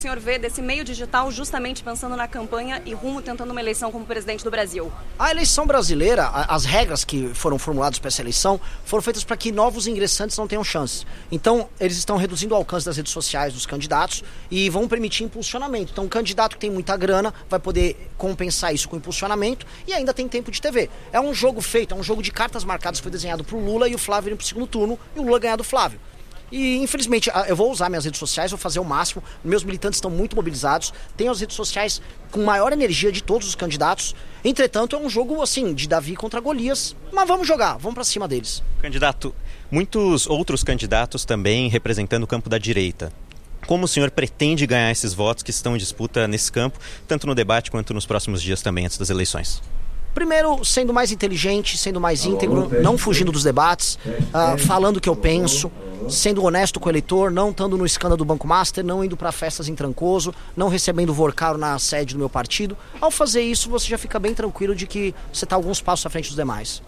O senhor vê desse meio digital justamente pensando na campanha e rumo tentando uma eleição como presidente do Brasil? A eleição brasileira, as regras que foram formuladas para essa eleição foram feitas para que novos ingressantes não tenham chance. Então, eles estão reduzindo o alcance das redes sociais dos candidatos e vão permitir impulsionamento. Então, o candidato que tem muita grana vai poder compensar isso com impulsionamento e ainda tem tempo de TV. É um jogo feito, é um jogo de cartas marcadas que foi desenhado para o Lula e o Flávio ir para o segundo turno e o Lula ganhar do Flávio. E, infelizmente, eu vou usar minhas redes sociais, vou fazer o máximo. Meus militantes estão muito mobilizados. Tenho as redes sociais com maior energia de todos os candidatos. Entretanto, é um jogo, assim, de Davi contra Golias. Mas vamos jogar, vamos pra cima deles. Candidato, muitos outros candidatos também representando o campo da direita. Como o senhor pretende ganhar esses votos que estão em disputa nesse campo, tanto no debate quanto nos próximos dias também, antes das eleições? Primeiro, sendo mais inteligente, sendo mais íntegro, não fugindo dos debates, falando o que eu penso, sendo honesto com o eleitor, não estando no escândalo do Banco Master, não indo para festas em Trancoso, não recebendo vorcaro na sede do meu partido. Ao fazer isso, você já fica bem tranquilo de que você está alguns passos à frente dos demais.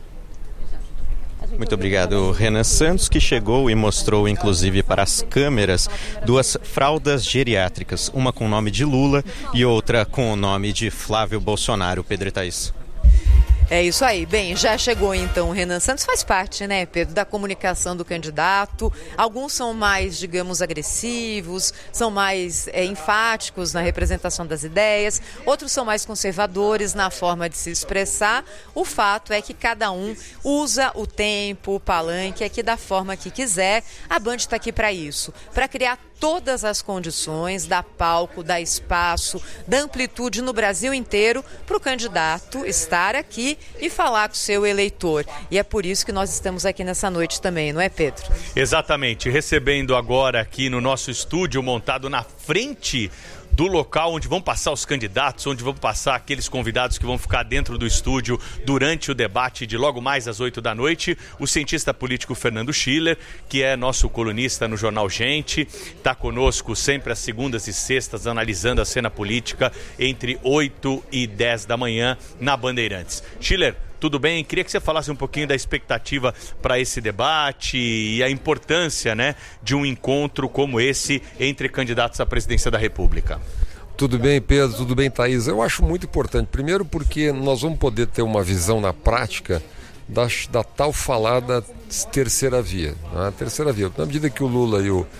Muito obrigado, Renan Santos, que chegou e mostrou, inclusive, para as câmeras, 2 fraldas geriátricas, uma com o nome de Lula e outra com o nome de Flávio Bolsonaro. Pedro e Thaís. É isso aí. Bem, já chegou então o Renan Santos, faz parte, né, Pedro, da comunicação do candidato. Alguns são mais, digamos, agressivos, são mais enfáticos na representação das ideias, outros são mais conservadores na forma de se expressar. O fato é que cada um usa o tempo, o palanque aqui da forma que quiser. A Band está aqui para isso, para criar todas as condições, dar palco, dar espaço, dar amplitude no Brasil inteiro para o candidato estar aqui e falar com o seu eleitor. E é por isso que nós estamos aqui nessa noite também, não é, Pedro? Exatamente, recebendo agora aqui no nosso estúdio montado na frente do local onde vão passar os candidatos, onde vão passar aqueles convidados que vão ficar dentro do estúdio durante o debate de logo mais às 8 da noite, o cientista político Fernando Schiller, que é nosso colunista no jornal Gente, está conosco sempre às segundas e sextas, analisando a cena política entre 8 e 10 da manhã na Bandeirantes. Schiller, tudo bem? Queria que você falasse um pouquinho da expectativa para esse debate e a importância, né, de um encontro como esse entre candidatos à presidência da República. Tudo bem, Pedro? Tudo bem, Thaís? Eu acho muito importante. Primeiro porque nós vamos poder ter uma visão na prática da tal falada terceira via. Né? A terceira via. Na medida que o Lula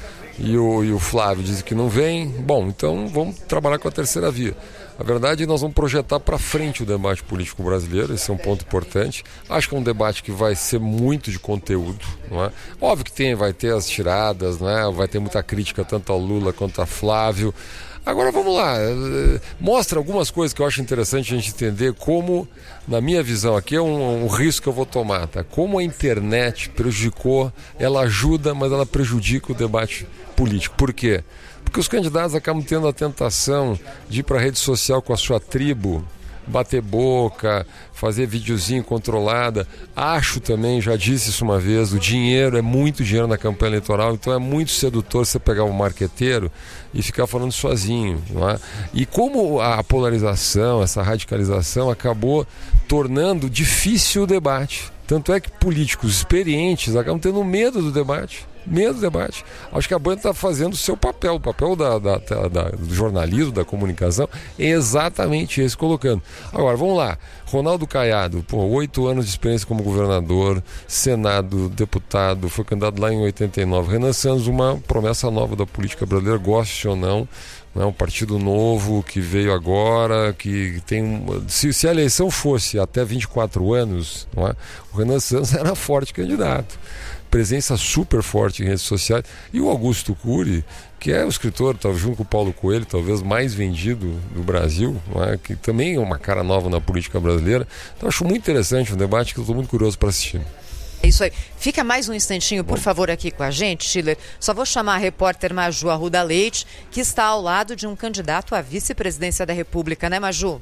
e o Flávio dizem que não vem, bom, então vamos trabalhar com a terceira via. A verdade é que nós vamos projetar para frente o debate político brasileiro, esse é um ponto importante. Acho que é um debate que vai ser muito de conteúdo, não é? Óbvio que vai ter as tiradas, não é? Vai ter muita crítica tanto ao Lula quanto a Flávio. Agora vamos lá, mostra algumas coisas que eu acho interessante a gente entender como, na minha visão aqui, é um risco que eu vou tomar, tá? Como a internet prejudicou, ela ajuda, mas ela prejudica o debate político. Por quê? Porque os candidatos acabam tendo a tentação de ir para a rede social com a sua tribo, bater boca, fazer videozinho controlada. Acho também, já disse isso uma vez, o dinheiro é muito dinheiro na campanha eleitoral, então é muito sedutor você pegar um marqueteiro e ficar falando sozinho, não é? E como a polarização, essa radicalização acabou tornando difícil o debate. Tanto é que políticos experientes acabam tendo medo do debate. Acho que a Band está fazendo o seu papel, o papel do jornalismo, da comunicação, é exatamente esse, colocando. Agora, vamos lá, Ronaldo Caiado, 8 anos de experiência como governador, Senado, deputado, foi candidato lá em 89. Renan Santos, uma promessa nova da política brasileira, goste ou não, um partido novo que veio agora, que tem... Se a eleição fosse até 24 anos, não é? O Renan Santos era forte candidato. Presença super forte em redes sociais. E o Augusto Cury, que é o escritor, junto com o Paulo Coelho, talvez mais vendido do Brasil, não é? Que também é uma cara nova na política brasileira. Então acho muito interessante um debate que eu estou muito curioso para assistir. É isso aí. Fica mais um instantinho, por favor, aqui com a gente, Schiller. Só vou chamar a repórter Maju Arruda Leite, que está ao lado de um candidato à vice-presidência da República, né, Maju?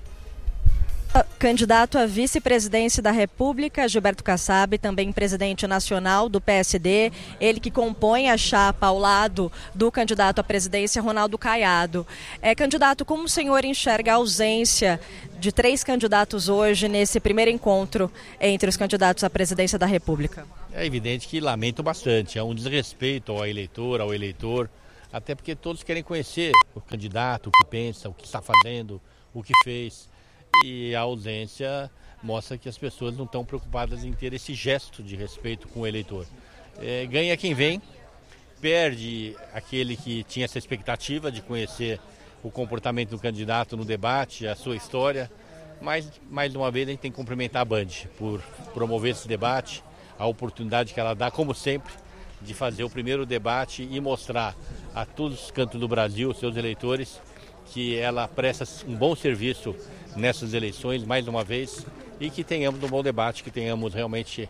Candidato à vice-presidência da República, Gilberto Kassab, também presidente nacional do PSD, ele que compõe a chapa ao lado do candidato à presidência, Ronaldo Caiado. Candidato, como o senhor enxerga a ausência de 3 candidatos hoje nesse primeiro encontro entre os candidatos à presidência da República? É evidente que lamento bastante, é um desrespeito ao eleitor, Até porque todos querem conhecer o candidato, o que pensa, o que está fazendo, o que fez. E a ausência mostra que as pessoas não estão preocupadas em ter esse gesto de respeito com o eleitor. Ganha quem vem, perde aquele que tinha essa expectativa de conhecer o comportamento do candidato no debate, a sua história. Mas, mais uma vez, a gente tem que cumprimentar a Band por promover esse debate, a oportunidade que ela dá, como sempre, de fazer o primeiro debate e mostrar a todos os cantos do Brasil, os seus eleitores, que ela presta um bom serviço nessas eleições, mais uma vez, e que tenhamos um bom debate, que tenhamos realmente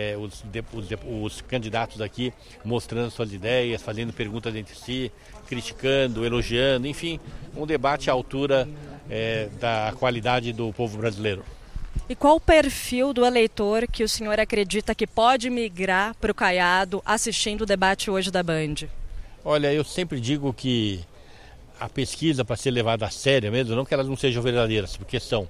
os candidatos aqui mostrando suas ideias, fazendo perguntas entre si, criticando, elogiando, enfim, um debate à altura da qualidade do povo brasileiro. E qual o perfil do eleitor que o senhor acredita que pode migrar para o Caiado assistindo o debate hoje da Band? Olha, eu sempre digo que a pesquisa, para ser levada a sério mesmo, não que elas não sejam verdadeiras, porque são,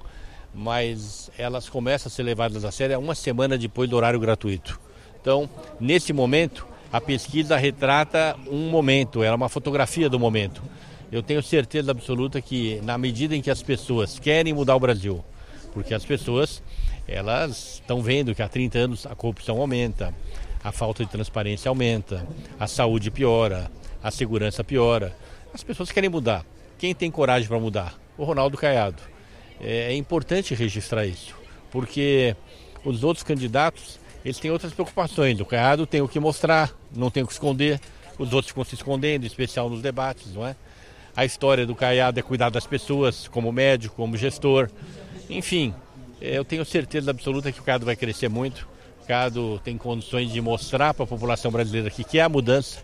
mas elas começam a ser levadas a sério uma semana depois do horário gratuito. Então, nesse momento, a pesquisa retrata um momento, é uma fotografia do momento. Eu tenho certeza absoluta que, na medida em que as pessoas querem mudar o Brasil, porque as pessoas, elas estão vendo que há 30 anos a corrupção aumenta, a falta de transparência aumenta, a saúde piora, a segurança piora. As pessoas querem mudar. Quem tem coragem para mudar? O Ronaldo Caiado. É importante registrar isso, porque os outros candidatos, eles têm outras preocupações. O Caiado tem o que mostrar, não tem o que esconder. Os outros ficam se escondendo, em especial nos debates, não é? A história do Caiado é cuidar das pessoas, como médico, como gestor. Enfim, eu tenho certeza absoluta que o Caiado vai crescer muito. O Caiado tem condições de mostrar para a população brasileira que quer a mudança.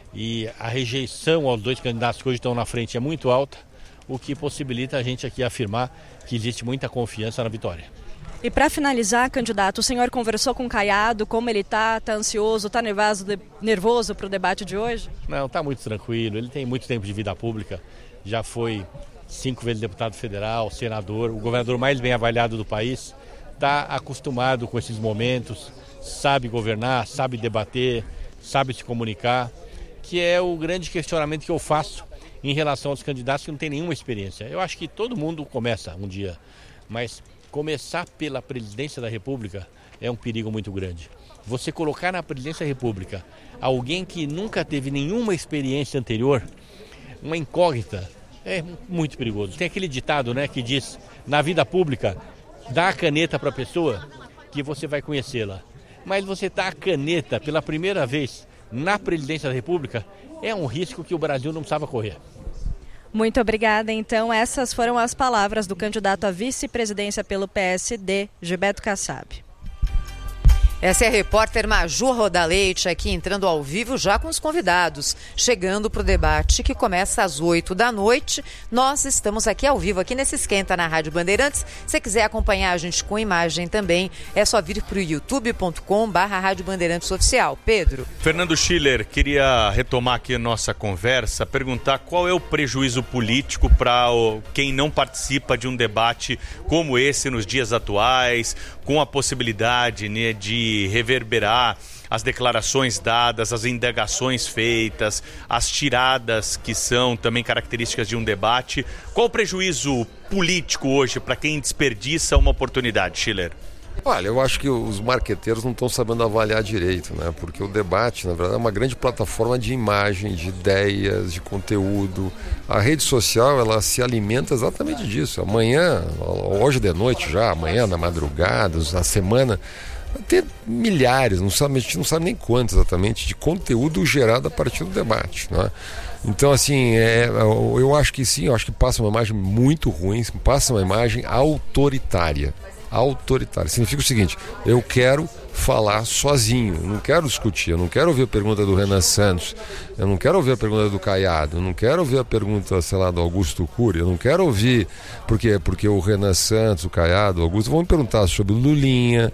E a rejeição aos dois candidatos que hoje estão na frente é muito alta, o que possibilita a gente aqui afirmar que existe muita confiança na vitória. E para finalizar, candidato, o senhor conversou com o Caiado, como ele está ansioso, está nervoso para o debate de hoje? Não, está muito tranquilo, ele tem muito tempo de vida pública, já foi 5 vezes deputado federal, senador, o governador mais bem avaliado do país, está acostumado com esses momentos, sabe governar, sabe debater, sabe se comunicar, que é o grande questionamento que eu faço em relação aos candidatos que não têm nenhuma experiência. Eu acho que todo mundo começa um dia, mas começar pela presidência da República é um perigo muito grande. Você colocar na presidência da República alguém que nunca teve nenhuma experiência anterior, uma incógnita, é muito perigoso. Tem aquele ditado, né, que diz, na vida pública, dá a caneta para a pessoa que você vai conhecê-la. Mas você dá a caneta pela primeira vez na presidência da República, é um risco que o Brasil não precisava correr. Muito obrigada. Então, essas foram as palavras do candidato à vice-presidência pelo PSD, Gilberto Kassab. Essa é a repórter Maju Rodaleite aqui entrando ao vivo já com os convidados, chegando para o debate que começa às 8 da noite. Nós estamos aqui ao vivo, aqui nesse Esquenta na Rádio Bandeirantes. Se você quiser acompanhar a gente com imagem também, é só vir para o youtube.com/Rádio Bandeirantes Oficial. Pedro. Fernando Schiller, queria retomar aqui a nossa conversa, perguntar qual é o prejuízo político para quem não participa de um debate como esse nos dias atuais, com a possibilidade, né, de reverberar as declarações dadas, as indagações feitas, as tiradas que são também características de um debate. Qual o prejuízo político hoje para quem desperdiça uma oportunidade, Schiller? Olha, eu acho que os marqueteiros não estão sabendo avaliar direito, né? Porque o debate, na verdade, é uma grande plataforma de imagem, de ideias, de conteúdo. A rede social, ela se alimenta exatamente disso. Amanhã, hoje de noite já, amanhã, na madrugada, na semana, vai ter milhares, a gente não sabe nem quanto exatamente, de conteúdo gerado a partir do debate, né? Então, assim, eu acho que sim, eu acho que passa uma imagem muito ruim, passa uma imagem autoritária. Significa o seguinte, eu quero falar sozinho, eu não quero discutir, eu não quero ouvir a pergunta do Renan Santos, eu não quero ouvir a pergunta do Caiado, eu não quero ouvir a pergunta, sei lá, do Augusto Cury, eu não quero ouvir, porque o Renan Santos, o Caiado, o Augusto vão me perguntar sobre Lulinha,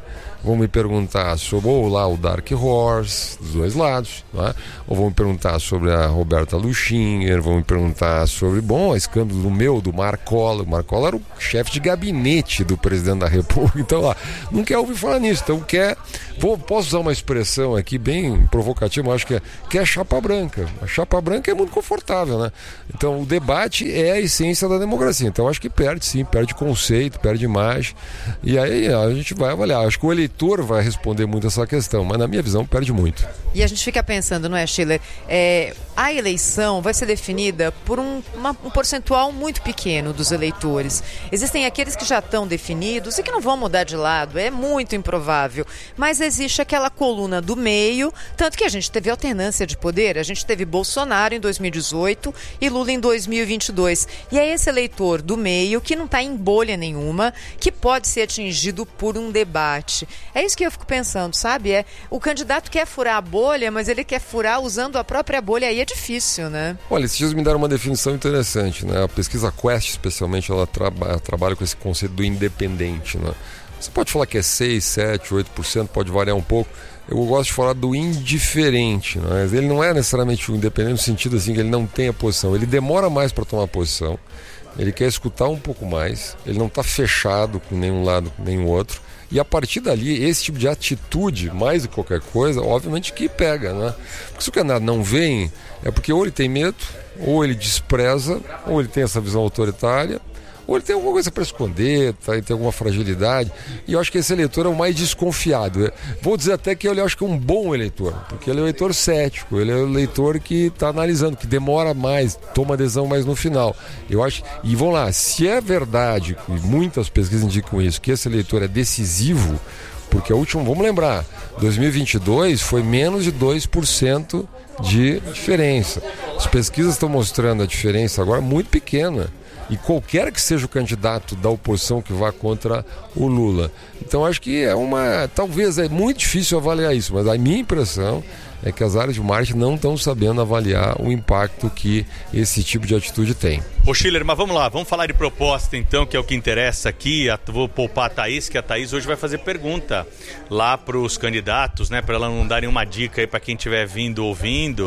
vão me perguntar sobre ou lá o Dark Horse, dos dois lados, né? Ou vão me perguntar sobre a Roberta Luchinger, vão me perguntar sobre, bom, escândalo do Marcola. O Marcola era o chefe de gabinete do presidente da República, então lá, não quer ouvir falar nisso, então posso usar uma expressão aqui bem provocativa, mas acho que é chapa branca. A chapa branca é muito confortável, né? Então o debate é a essência da democracia, então acho que perde sim, perde conceito, perde imagem, e aí a gente vai avaliar. Acho que o eleitor vai responder muito essa questão, mas na minha visão perde muito. E a gente fica pensando, não é, Schiller? A eleição vai ser definida por um percentual muito pequeno dos eleitores. Existem aqueles que já estão definidos e que não vão mudar de lado, é muito improvável. Mas existe aquela coluna do meio, tanto que a gente teve alternância de poder, a gente teve Bolsonaro em 2018 e Lula em 2022. E é esse eleitor do meio que não está em bolha nenhuma, que pode ser atingido por um debate. É isso que eu fico pensando, sabe? O candidato quer furar a bolha, mas ele quer furar usando a própria bolha, aí é difícil, né? Olha, esses dias me deram uma definição interessante, né? A pesquisa Quest, especialmente, ela trabalha com esse conceito do independente, né? Você pode falar que é 6, 7, 8%, pode variar um pouco. Eu gosto de falar do indiferente, né? Ele não é necessariamente o independente no sentido assim que ele não tem a posição, ele demora mais para tomar posição, ele quer escutar um pouco mais, ele não está fechado com nenhum lado, com nenhum outro. E a partir dali, esse tipo de atitude, mais do que qualquer coisa, obviamente que pega, né? Porque se o candidato não vem, é porque ou ele tem medo, ou ele despreza, ou ele tem essa visão autoritária, ou ele tem alguma coisa para esconder, tá? Ele tem alguma fragilidade. E eu acho que esse eleitor é o mais desconfiado. Vou dizer até que ele acho que é um bom eleitor, porque ele é um eleitor cético, ele é um eleitor que está analisando, que demora mais, toma adesão mais no final. Eu acho. E vamos lá, se é verdade, e muitas pesquisas indicam isso, que esse eleitor é decisivo, porque o último, vamos lembrar, 2022 foi menos de 2% de diferença. As pesquisas estão mostrando a diferença agora muito pequena. E qualquer que seja o candidato da oposição que vá contra o Lula. Então acho que talvez é muito difícil avaliar isso, mas a minha impressão é que as áreas de marketing não estão sabendo avaliar o impacto que esse tipo de atitude tem. Ô Schiller, mas vamos lá, vamos falar de proposta então, que é o que interessa aqui. Vou poupar a Thaís, que a Thaís hoje vai fazer pergunta lá para os candidatos, né, para ela não dar nenhuma dica aí para quem estiver ouvindo.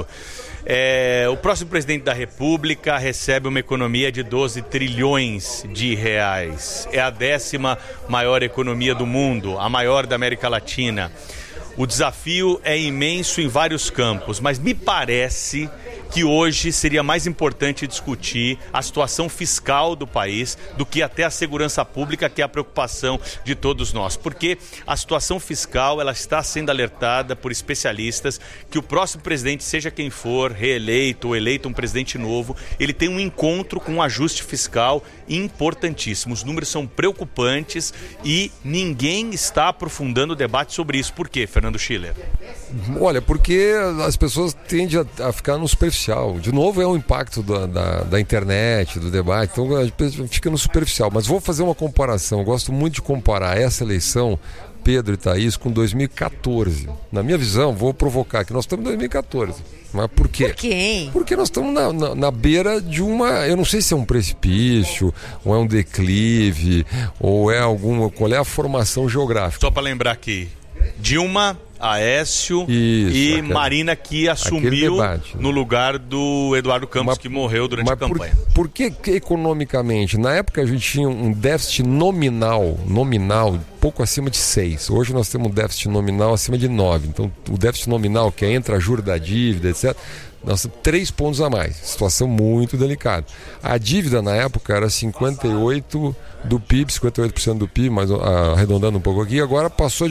O próximo presidente da República recebe uma economia de 12 trilhões de reais. É a 10ª maior economia do mundo, a maior da América Latina. O desafio é imenso em vários campos, mas me parece que hoje seria mais importante discutir a situação fiscal do país do que até a segurança pública, que é a preocupação de todos nós. Porque a situação fiscal, ela está sendo alertada por especialistas que o próximo presidente, seja quem for, reeleito ou eleito um presidente novo, ele tem um encontro com um ajuste fiscal importantíssimo. Os números são preocupantes e ninguém está aprofundando o debate sobre isso. Por quê, Fernando Schiller? Olha, porque as pessoas tendem a ficar no superficial. De novo, é o impacto da internet, do debate, então a gente fica no superficial. Mas vou fazer uma comparação, eu gosto muito de comparar essa eleição, Pedro e Thaís, com 2014. Na minha visão, vou provocar que nós estamos em 2014. Mas por quê? Por quê, hein? Porque nós estamos na beira de eu não sei se é um precipício, ou é um declive, ou é qual é a formação geográfica. Só para lembrar aqui, Dilma, Aécio e Marina, que assumiu debate, né, no lugar do Eduardo Campos, que morreu durante a campanha. Por que economicamente? Na época a gente tinha um déficit nominal pouco acima de 6. Hoje nós temos um déficit nominal acima de 9. Então o déficit nominal, que é entre a juros da dívida, etc., nós temos 3 pontos a mais. Situação muito delicada. A dívida na época era 58% do PIB, 58% do PIB, mas arredondando um pouco aqui, agora passou de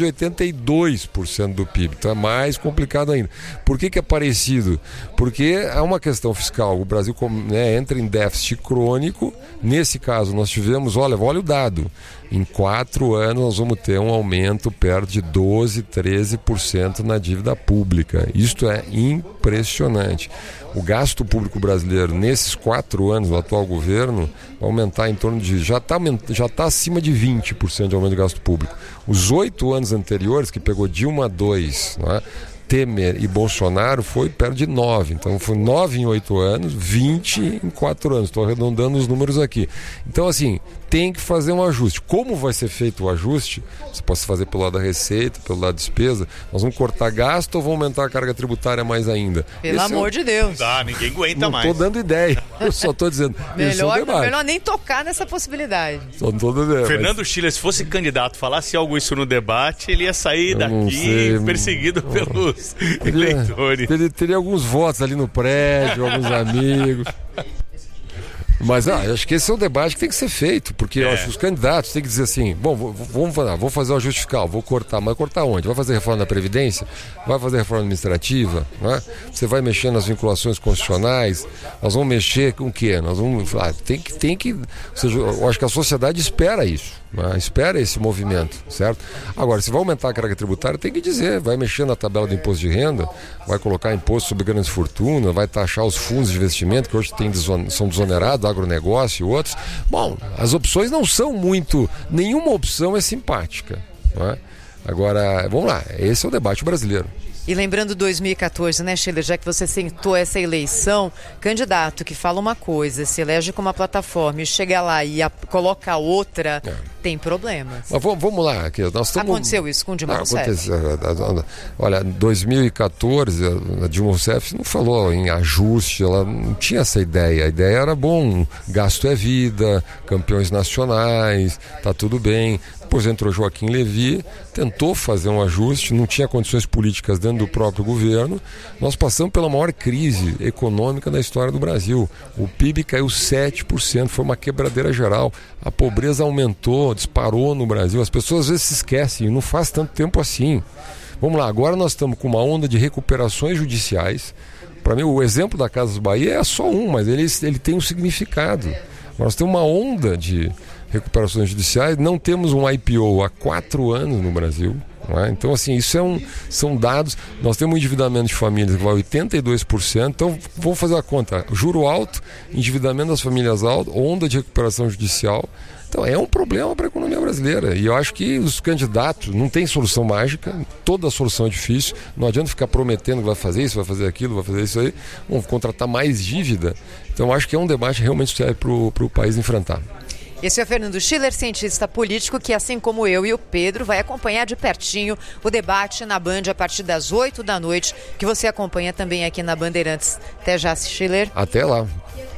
82% do PIB. Então é mais complicado ainda. Por que é parecido? Porque é uma questão fiscal. O Brasil, né, entra em déficit crônico. Nesse caso nós tivemos, olha o dado, em 4 anos nós vamos ter um aumento perto de 12%, 13% na dívida pública. Isto é impressionante. O gasto público brasileiro nesses 4 anos do atual governo vai aumentar em torno de... Já está acima de 20% de aumento de gasto público. Os 8 anos anteriores, que pegou Dilma 2, né, Temer e Bolsonaro foi perto de 9. Então foi 9 em 8 anos, 20 em 4 anos. Estou arredondando os números aqui. Então, assim, tem que fazer um ajuste. Como vai ser feito o ajuste? Você pode fazer pelo lado da receita, pelo lado da despesa. Nós vamos cortar gasto ou vamos aumentar a carga tributária mais ainda? Pelo amor de Deus. Não dá, ninguém aguenta mais. Não estou dando ideia. Eu só estou dizendo. Melhor nem tocar nessa possibilidade. Só não tô dando ideia. Fernando Schiller, se fosse candidato, falasse algo isso no debate, ele ia sair daqui perseguido pelos eleitores. Teria alguns votos ali no prédio, alguns amigos. Mas acho que esse é um debate que tem que ser feito, porque eu acho que os candidatos têm que dizer assim, bom, vou fazer o ajuste fiscal, vou cortar, mas cortar onde? Vai fazer reforma da Previdência? Vai fazer reforma administrativa? Né? Você vai mexer nas vinculações constitucionais? Nós vamos mexer com o quê? Nós vamos falar, tem que, ou seja, eu acho que a sociedade espera isso, né? Espera esse movimento, certo? Agora, se vai aumentar a carga tributária, tem que dizer, vai mexer na tabela do imposto de renda, vai colocar imposto sobre grandes fortunas, vai taxar os fundos de investimento que hoje são desonerados, agronegócio e outros. Bom, as opções não são muito... Nenhuma opção é simpática. Não é? Agora, vamos lá, esse é o debate brasileiro. E lembrando 2014, né, Schiller, já que você sentou essa eleição, candidato que fala uma coisa, se elege com uma plataforma e chega lá e coloca outra, tem problemas. Mas vamos lá. Aqui, nós estamos... Aconteceu isso com o Dilma Rousseff? Olha, em 2014, a Dilma Rousseff não falou em ajuste, ela não tinha essa ideia. A ideia era, bom, gasto é vida, campeões nacionais, tá tudo bem. Depois entrou Joaquim Levy, tentou fazer um ajuste, não tinha condições políticas dentro do próprio governo. Nós passamos pela maior crise econômica da história do Brasil. O PIB caiu 7%, foi uma quebradeira geral. A pobreza aumentou, disparou no Brasil. As pessoas às vezes se esquecem, não faz tanto tempo assim. Vamos lá, agora nós estamos com uma onda de recuperações judiciais. Para mim, o exemplo da Casas Bahia é só um, mas ele tem um significado. Nós temos uma onda de recuperações judiciais, não temos um IPO há 4 anos no Brasil. Não é? Então, assim, isso são dados. Nós temos um endividamento de famílias que vai a 82%. Então, vamos fazer a conta. Juro alto, endividamento das famílias alto, onda de recuperação judicial. Então, é um problema para a economia brasileira. E eu acho que os candidatos não têm solução mágica, toda solução é difícil. Não adianta ficar prometendo que vai fazer isso, vai fazer aquilo, vai fazer isso aí. Vão contratar mais dívida. Então, eu acho que é um debate realmente sério para o país enfrentar. Esse é o Fernando Schiller, cientista político, que assim como eu e o Pedro vai acompanhar de pertinho o debate na Band a partir das 8 da noite, que você acompanha também aqui na Bandeirantes. Até já, Schiller. Até lá.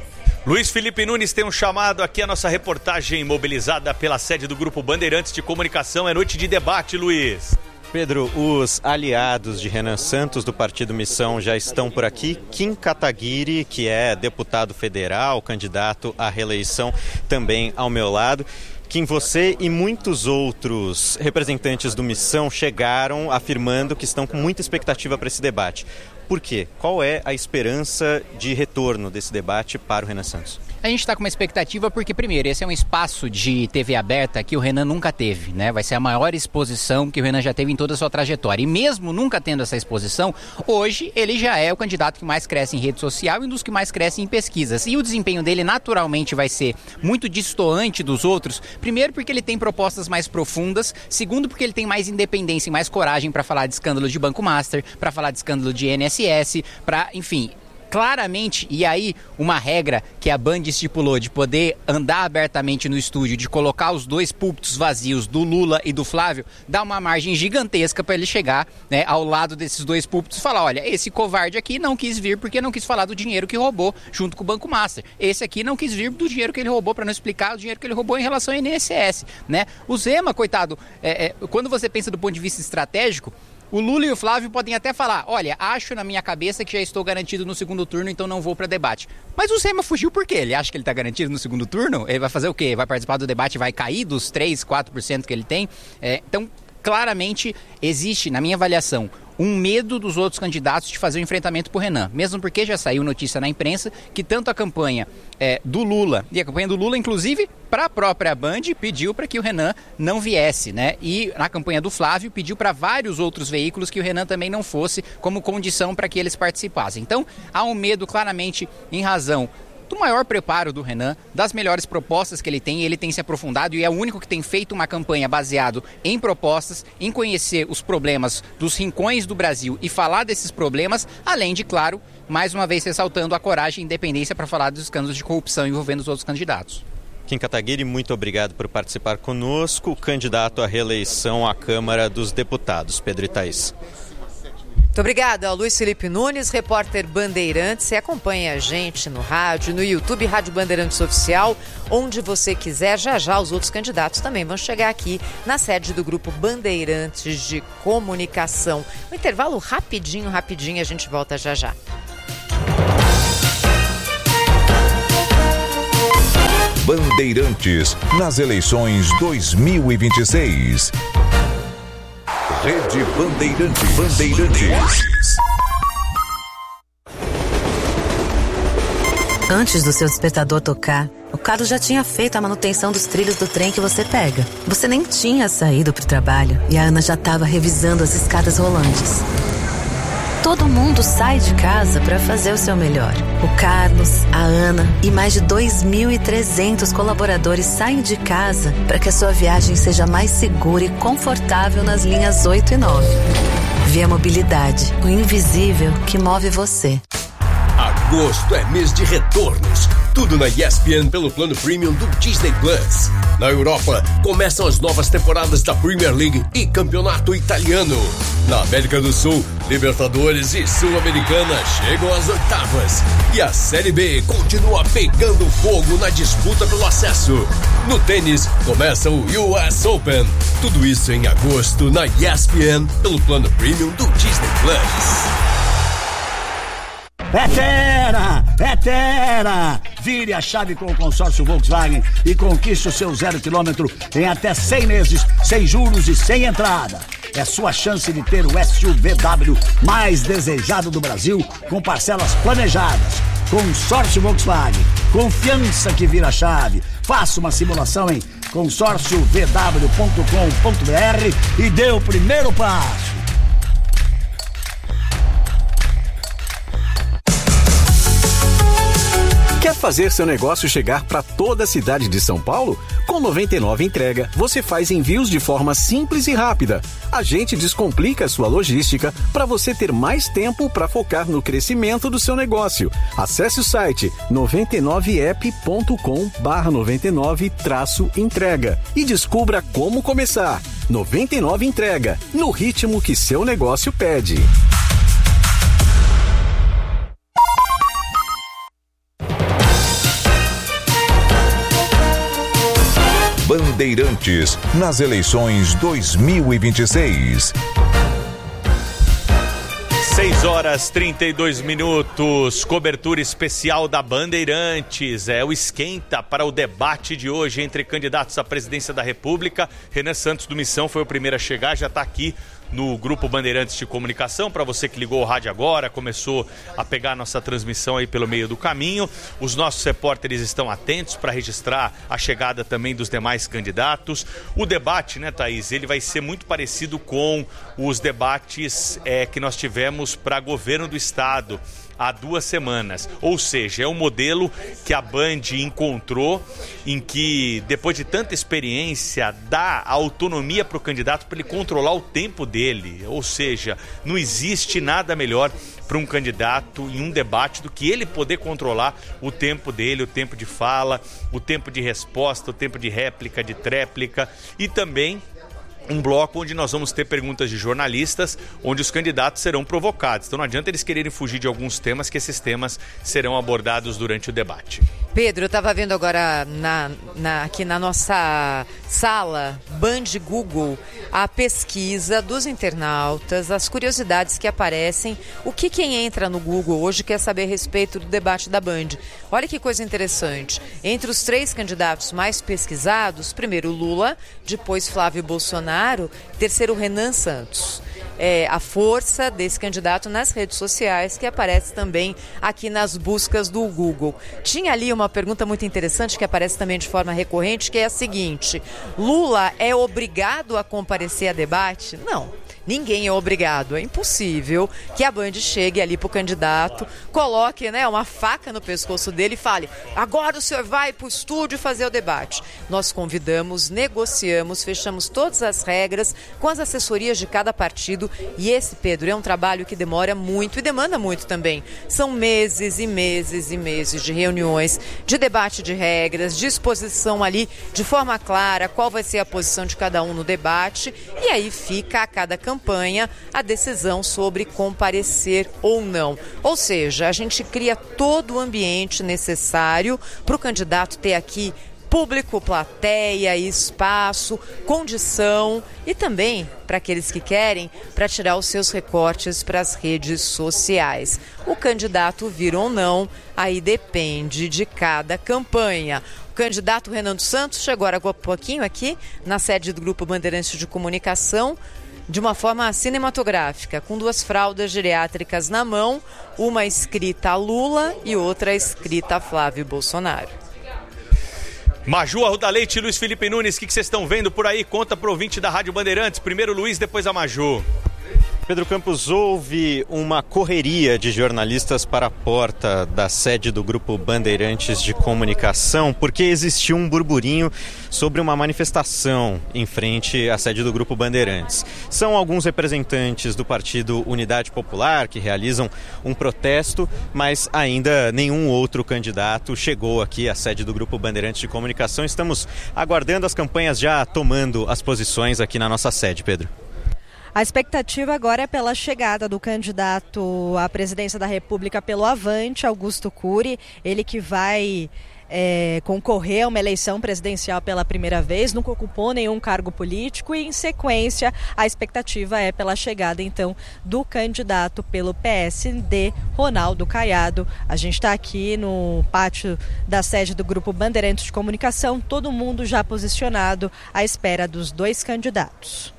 Luiz Felipe Nunes tem um chamado aqui, a nossa reportagem mobilizada pela sede do Grupo Bandeirantes de Comunicação. É noite de debate, Luiz. Pedro, os aliados de Renan Santos do Partido Missão já estão por aqui. Kim Kataguiri, que é deputado federal, candidato à reeleição, também ao meu lado. Kim, você e muitos outros representantes do Missão chegaram afirmando que estão com muita expectativa para esse debate. Por quê? Qual é a esperança de retorno desse debate para o Renan Santos? A gente está com uma expectativa porque, primeiro, esse é um espaço de TV aberta que o Renan nunca teve, né? Vai ser a maior exposição que o Renan já teve em toda a sua trajetória. E mesmo nunca tendo essa exposição, hoje ele já é o candidato que mais cresce em rede social e um dos que mais cresce em pesquisas. E o desempenho dele naturalmente vai ser muito destoante dos outros. Primeiro, porque ele tem propostas mais profundas. Segundo, porque ele tem mais independência e mais coragem para falar de escândalo de Banco Master, para falar de escândalo de INSS, para, enfim... Claramente, e aí uma regra que a Band estipulou de poder andar abertamente no estúdio, de colocar os 2 púlpitos vazios do Lula e do Flávio, dá uma margem gigantesca para ele chegar, né, ao lado desses 2 púlpitos e falar, olha, esse covarde aqui não quis vir porque não quis falar do dinheiro que roubou junto com o Banco Master. Esse aqui não quis vir do dinheiro que ele roubou para não explicar o dinheiro que ele roubou em relação ao INSS, né? O Zema, coitado, quando você pensa do ponto de vista estratégico, o Lula e o Flávio podem até falar, olha, acho na minha cabeça que já estou garantido no segundo turno, então não vou para debate. Mas o Zema fugiu por quê? Ele acha que ele está garantido no segundo turno? Ele vai fazer o quê? Vai participar do debate, vai cair dos 3, 4% que ele tem? Então, claramente, existe, na minha avaliação, um medo dos outros candidatos de fazer o enfrentamento por Renan. Mesmo porque já saiu notícia na imprensa que tanto a campanha do Lula, e a campanha do Lula, inclusive, para a própria Band, pediu para que o Renan não viesse, né? E na campanha do Flávio, pediu para vários outros veículos que o Renan também não fosse como condição para que eles participassem. Então, há um medo claramente em razão do maior preparo do Renan, das melhores propostas que ele tem se aprofundado e é o único que tem feito uma campanha baseado em propostas, em conhecer os problemas dos rincões do Brasil e falar desses problemas, além de, claro, mais uma vez ressaltando a coragem e independência para falar dos escândalos de corrupção envolvendo os outros candidatos. Kim Kataguiri, muito obrigado por participar conosco. Candidato à reeleição à Câmara dos Deputados, Pedro e Thaís. Muito obrigada ao Luiz Felipe Nunes, repórter Bandeirantes. Você acompanha a gente no rádio, no YouTube, Rádio Bandeirantes Oficial, onde você quiser. Já os outros candidatos também vão chegar aqui na sede do Grupo Bandeirantes de Comunicação. Um intervalo rapidinho, a gente volta já. Bandeirantes nas eleições 2026. Rede Bandeirantes. Antes do seu despertador tocar, o Carlos já tinha feito a manutenção dos trilhos do trem que você pega. Você nem tinha saído para o trabalho e a Ana já estava revisando as escadas rolantes. Todo mundo sai de casa para fazer o seu melhor. O Carlos, a Ana e mais de 2.300 colaboradores saem de casa para que a sua viagem seja mais segura e confortável nas linhas 8 e 9. Via Mobilidade, o invisível que move você. Agosto é mês de retornos. Tudo na ESPN pelo plano premium do Disney Plus. Na Europa, começam as novas temporadas da Premier League e Campeonato Italiano. Na América do Sul, Libertadores e Sul-Americana chegam às oitavas. E a Série B continua pegando fogo na disputa pelo acesso. No tênis, começa o US Open. Tudo isso em agosto na ESPN pelo plano premium do Disney Plus. É Terra! Vire a chave com o consórcio Volkswagen e conquiste o seu 0 km em até 100 meses, sem juros e sem entrada. É sua chance de ter o SUVW mais desejado do Brasil com parcelas planejadas. Consórcio Volkswagen. Confiança que vira chave. Faça uma simulação em consórciovw.com.br e dê o primeiro passo. Quer fazer seu negócio chegar para toda a cidade de São Paulo? Com 99 Entrega, você faz envios de forma simples e rápida. A gente descomplica a sua logística para você ter mais tempo para focar no crescimento do seu negócio. Acesse o site 99app.com/99-entrega e descubra como começar. 99 Entrega, no ritmo que seu negócio pede. Bandeirantes nas eleições 2026. 6h32, cobertura especial da Bandeirantes. É o esquenta para o debate de hoje entre candidatos à presidência da República. Renan Santos do Missão foi o primeiro a chegar, já está aqui no Grupo Bandeirantes de Comunicação. Para você que ligou o rádio agora, começou a pegar a nossa transmissão aí pelo meio do caminho. Os nossos repórteres estão atentos para registrar a chegada também dos demais candidatos. O debate, né, Thaís, ele vai ser muito parecido com os debates que nós tivemos para governo do Estado há 2 semanas, ou seja, é um modelo que a Band encontrou, em que depois de tanta experiência dá autonomia para o candidato para ele controlar o tempo dele, ou seja, não existe nada melhor para um candidato em um debate do que ele poder controlar o tempo dele, o tempo de fala, o tempo de resposta, o tempo de réplica, de tréplica e também um bloco onde nós vamos ter perguntas de jornalistas, onde os candidatos serão provocados. Então não adianta eles quererem fugir de alguns temas, que esses temas serão abordados durante o debate. Pedro, eu estava vendo agora aqui na nossa sala Band Google a pesquisa dos internautas, as curiosidades que aparecem, o que quem entra no Google hoje quer saber a respeito do debate da Band. Olha que coisa interessante. Entre os 3 candidatos mais pesquisados, primeiro Lula, depois Flávio Bolsonaro, terceiro Renan Santos. A força desse candidato nas redes sociais, que aparece também aqui nas buscas do Google. Tinha ali uma pergunta muito interessante que aparece também de forma recorrente, que é a seguinte: Lula é obrigado a comparecer a debate? Não. ninguém é obrigado, é impossível que a Band chegue ali pro candidato, coloque, né, uma faca no pescoço dele e fale, agora o senhor vai pro estúdio fazer o debate. Nós convidamos, negociamos, fechamos todas as regras com as assessorias de cada partido e esse, Pedro, é um trabalho que demora muito e demanda muito também. São meses e meses e meses de reuniões, de debate de regras, de exposição ali de forma clara qual vai ser a posição de cada um no debate e aí fica a cada campanha a decisão sobre comparecer ou não. Ou seja, a gente cria todo o ambiente necessário para o candidato ter aqui público, plateia, espaço, condição e também, para aqueles que querem, para tirar os seus recortes para as redes sociais. O candidato vir ou não, aí depende de cada campanha. O candidato Renan dos Santos chegou agora há pouquinho aqui na sede do Grupo Bandeirantes de Comunicação, de uma forma cinematográfica, com 2 fraldas geriátricas na mão, uma escrita a Lula e outra escrita a Flávio Bolsonaro. Maju Arruda Leite e Luiz Felipe Nunes, o que vocês estão vendo por aí? Conta pro ouvinte da Rádio Bandeirantes. Primeiro o Luiz, depois a Maju. Pedro Campos, houve uma correria de jornalistas para a porta da sede do Grupo Bandeirantes de Comunicação, porque existiu um burburinho sobre uma manifestação em frente à sede do Grupo Bandeirantes. São alguns representantes do Partido Unidade Popular que realizam um protesto, mas ainda nenhum outro candidato chegou aqui à sede do Grupo Bandeirantes de Comunicação. Estamos aguardando as campanhas já tomando as posições aqui na nossa sede, Pedro. A expectativa agora é pela chegada do candidato à presidência da República pelo Avante, Augusto Cury, ele que vai concorrer a uma eleição presidencial pela primeira vez, nunca ocupou nenhum cargo político e, em sequência, a expectativa é pela chegada, então, do candidato pelo PSD, Ronaldo Caiado. A gente está aqui no pátio da sede do Grupo Bandeirantes de Comunicação, todo mundo já posicionado à espera dos 2 candidatos.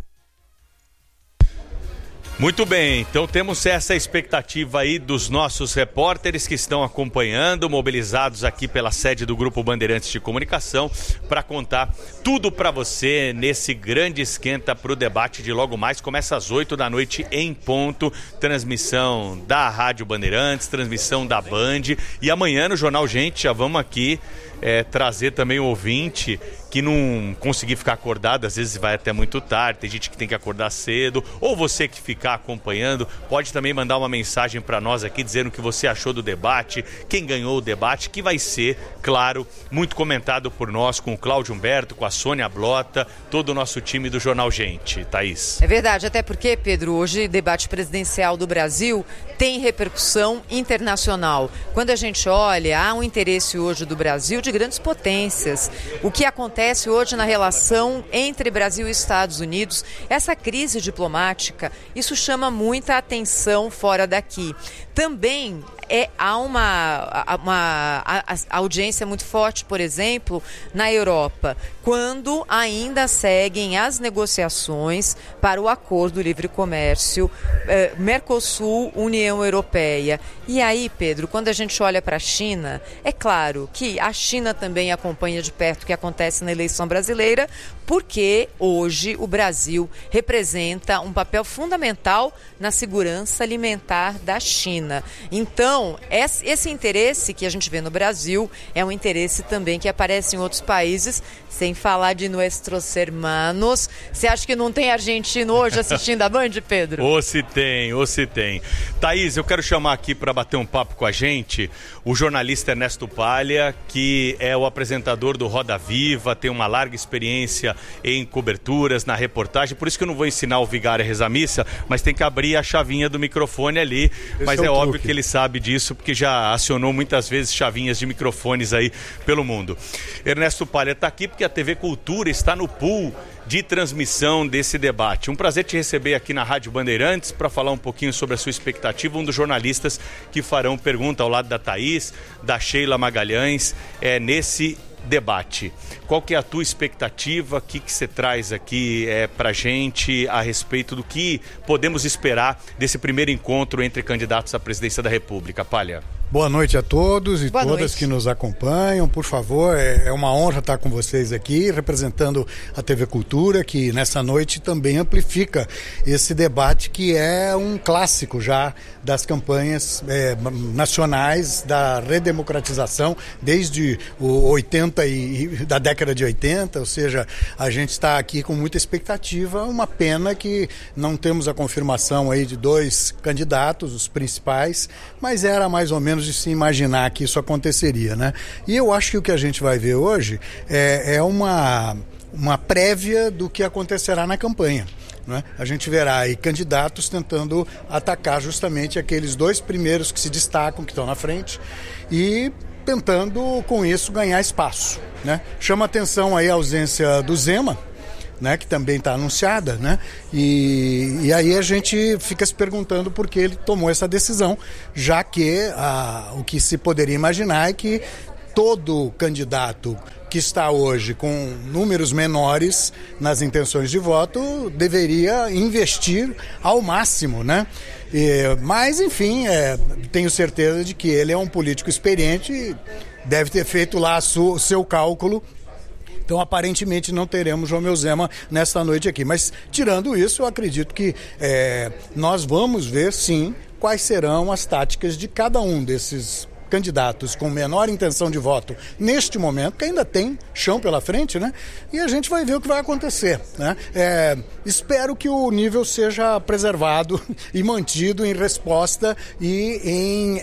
Muito bem, então temos essa expectativa aí dos nossos repórteres que estão acompanhando, mobilizados aqui pela sede do Grupo Bandeirantes de Comunicação, para contar tudo para você nesse grande esquenta para o debate de logo mais. Começa às 8 da noite em ponto, transmissão da Rádio Bandeirantes, transmissão da Band, e amanhã no Jornal Gente já vamos aqui trazer também o ouvinte que não conseguir ficar acordado, às vezes vai até muito tarde, tem gente que tem que acordar cedo, ou você que ficar acompanhando, pode também mandar uma mensagem para nós aqui, dizendo o que você achou do debate, quem ganhou o debate, que vai ser, claro, muito comentado por nós, com o Cláudio Humberto, com a Sônia Blota, todo o nosso time do Jornal Gente. Thaís. É verdade, até porque, Pedro, hoje debate presidencial do Brasil tem repercussão internacional. Quando a gente olha, há um interesse hoje do Brasil de grandes potências. O que acontece hoje na relação entre Brasil e Estados Unidos, essa crise diplomática, isso chama muita atenção fora daqui. Também há uma audiência muito forte, por exemplo, na Europa, quando ainda seguem as negociações para o Acordo Livre Comércio Mercosul-União Europeia. E aí, Pedro, quando a gente olha para a China, é claro que a China também acompanha de perto o que acontece na eleição brasileira, porque hoje o Brasil representa um papel fundamental na segurança alimentar da China. Então, esse interesse que a gente vê no Brasil é um interesse também que aparece em outros países, sem falar de nuestros hermanos. Você acha que não tem argentino hoje assistindo a Band, Pedro? Ou se tem, ou se tem. Thaís, eu quero chamar aqui para bater um papo com a gente o jornalista Ernesto Palha, que é o apresentador do Roda Viva, tem uma larga experiência em coberturas, na reportagem, por isso que eu não vou ensinar o vigário a rezar missa, mas tem que abrir a chavinha do microfone ali, mas é óbvio que ele sabe disso, porque já acionou muitas vezes chavinhas de microfones aí pelo mundo. Ernesto Palha está aqui porque a TV Cultura está no pool de transmissão desse debate. Um prazer te receber aqui na Rádio Bandeirantes para falar um pouquinho sobre a sua expectativa, um dos jornalistas que farão pergunta ao lado da Thaís, da Sheila Magalhães, nesse debate. Qual que é a tua expectativa? O que você traz aqui pra gente a respeito do que podemos esperar desse primeiro encontro entre candidatos à presidência da República? Palha. Boa noite a todos e Boa todas noite. que nos acompanham. Por favor, é uma honra estar com vocês aqui, representando a TV Cultura, que nessa noite também amplifica esse debate que é um clássico já das campanhas nacionais da redemocratização desde da década de 80, ou seja, a gente está aqui com muita expectativa. Uma pena que não temos a confirmação aí de 2 candidatos, os principais, mas era mais ou menos de se imaginar que isso aconteceria, né? E eu acho que o que a gente vai ver hoje é uma prévia do que acontecerá na campanha, né? A gente verá aí candidatos tentando atacar justamente aqueles 2 primeiros que se destacam, que estão na frente, e tentando com isso ganhar espaço, né? Chama atenção aí a ausência do Zema, né, que também está anunciada, né? E aí a gente fica se perguntando por que ele tomou essa decisão, já que o que se poderia imaginar é que todo candidato que está hoje com números menores nas intenções de voto deveria investir ao máximo, né? Mas, enfim, tenho certeza de que ele é um político experiente e deve ter feito lá o seu cálculo. Então, aparentemente, não teremos Romeu Zema nesta noite aqui. Mas, tirando isso, eu acredito que nós vamos ver, sim, quais serão as táticas de cada um desses candidatos com menor intenção de voto neste momento, que ainda tem chão pela frente, né? E a gente vai ver o que vai acontecer, né? Espero que o nível seja preservado e mantido em resposta e em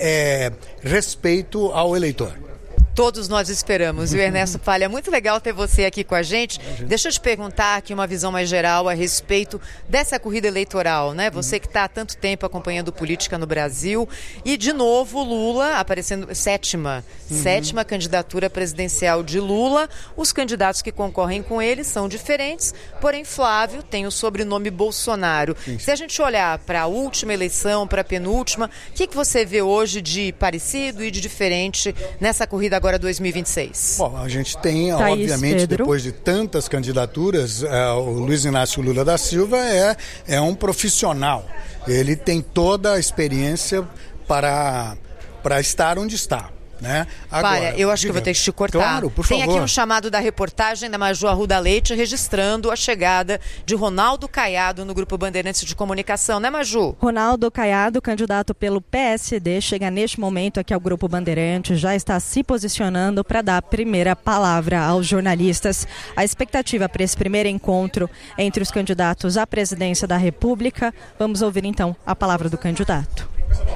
respeito ao eleitor. Todos nós esperamos, viu, Ernesto Palha? Muito legal ter você aqui com a gente. Deixa eu te perguntar aqui uma visão mais geral a respeito dessa corrida eleitoral, né? Você que está há tanto tempo acompanhando política no Brasil e, de novo, Lula aparecendo, sétima candidatura presidencial de Lula. Os candidatos que concorrem com ele são diferentes, porém Flávio tem o sobrenome Bolsonaro. Se a gente olhar para a última eleição, para a penúltima, o que você vê hoje de parecido e de diferente nessa corrida agora 2026? Bom, a gente tem, obviamente, depois de tantas candidaturas, o Luiz Inácio Lula da Silva é um profissional. Ele tem toda a experiência para estar onde está, né? Agora, eu acho que eu vou ter que te cortar. Claro, por favor. Tem aqui um chamado da reportagem da Maju Arruda Leite registrando a chegada de Ronaldo Caiado no Grupo Bandeirantes de Comunicação, né, Maju? Ronaldo Caiado, candidato pelo PSD, chega neste momento aqui ao Grupo Bandeirantes, já está se posicionando para dar a primeira palavra aos jornalistas. A expectativa para esse primeiro encontro entre os candidatos à presidência da República. Vamos ouvir então a palavra do candidato.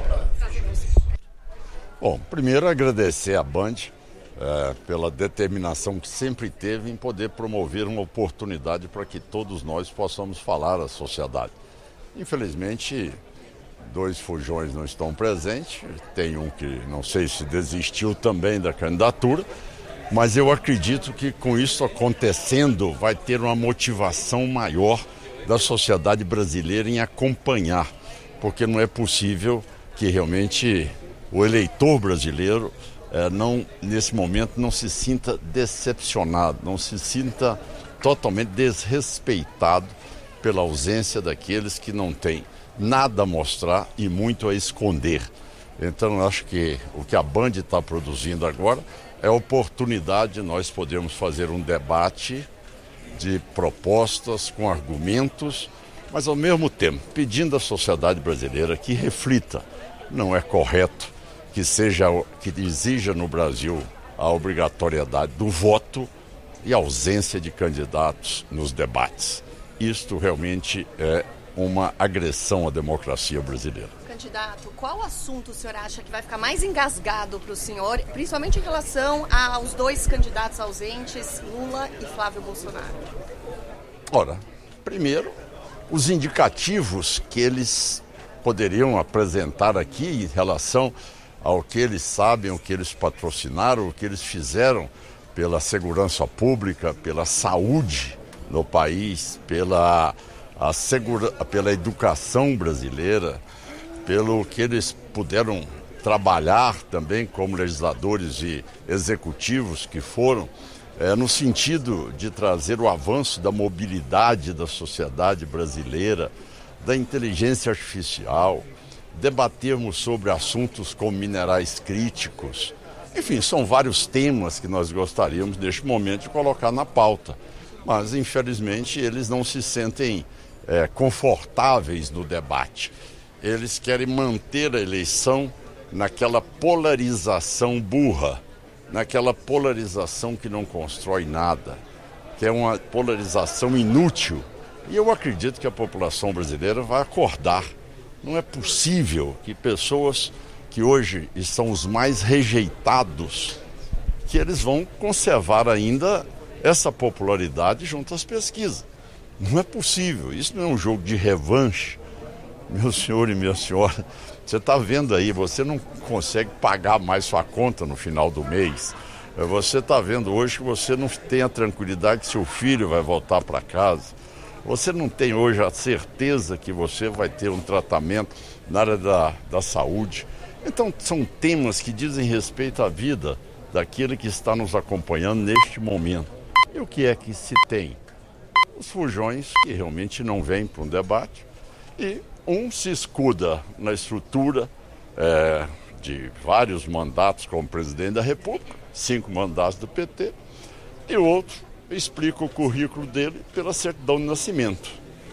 Bom, primeiro agradecer à Band pela determinação que sempre teve em poder promover uma oportunidade para que todos nós possamos falar à sociedade. Infelizmente, 2 fujões não estão presentes, tem um que não sei se desistiu também da candidatura, mas eu acredito que com isso acontecendo vai ter uma motivação maior da sociedade brasileira em acompanhar, porque não é possível que realmente o eleitor brasileiro nesse momento não se sinta decepcionado, não se sinta totalmente desrespeitado pela ausência daqueles que não têm nada a mostrar e muito a esconder. Então eu acho que o que a Band está produzindo agora é a oportunidade de nós podermos fazer um debate de propostas com argumentos, mas ao mesmo tempo pedindo à sociedade brasileira que reflita. Não é correto que exija no Brasil a obrigatoriedade do voto e ausência de candidatos nos debates. Isto realmente é uma agressão à democracia brasileira. Candidato, qual assunto o senhor acha que vai ficar mais engasgado para o senhor, principalmente em relação aos 2 candidatos ausentes, Lula e Flávio Bolsonaro? Ora, primeiro, os indicativos que eles poderiam apresentar aqui em relação ao que eles sabem, o que eles patrocinaram, o que eles fizeram pela segurança pública, pela saúde no país, pela educação brasileira, pelo que eles puderam trabalhar também como legisladores e executivos que foram, no sentido de trazer o avanço da mobilidade da sociedade brasileira, da inteligência artificial, debatermos sobre assuntos como minerais críticos. Enfim, são vários temas que nós gostaríamos neste momento de colocar na pauta. Mas, infelizmente, eles não se sentem confortáveis no debate. Eles querem manter a eleição naquela polarização burra, naquela polarização que não constrói nada, que é uma polarização inútil. E eu acredito que a população brasileira vai acordar. Não é possível que pessoas que hoje são os mais rejeitados, que eles vão conservar ainda essa popularidade junto às pesquisas. Não é possível, isso não é um jogo de revanche. Meu senhor e minha senhora, você está vendo aí, você não consegue pagar mais sua conta no final do mês. Você está vendo hoje que você não tem a tranquilidade que seu filho vai voltar para casa. Você não tem hoje a certeza que você vai ter um tratamento na área da saúde. Então, são temas que dizem respeito à vida daquele que está nos acompanhando neste momento. E o que é que se tem? Os fujões que realmente não vêm para um debate e um se escuda na estrutura de vários mandatos como presidente da República, 5 mandatos do PT, e o outro explica o currículo dele pela certidão de nascimento.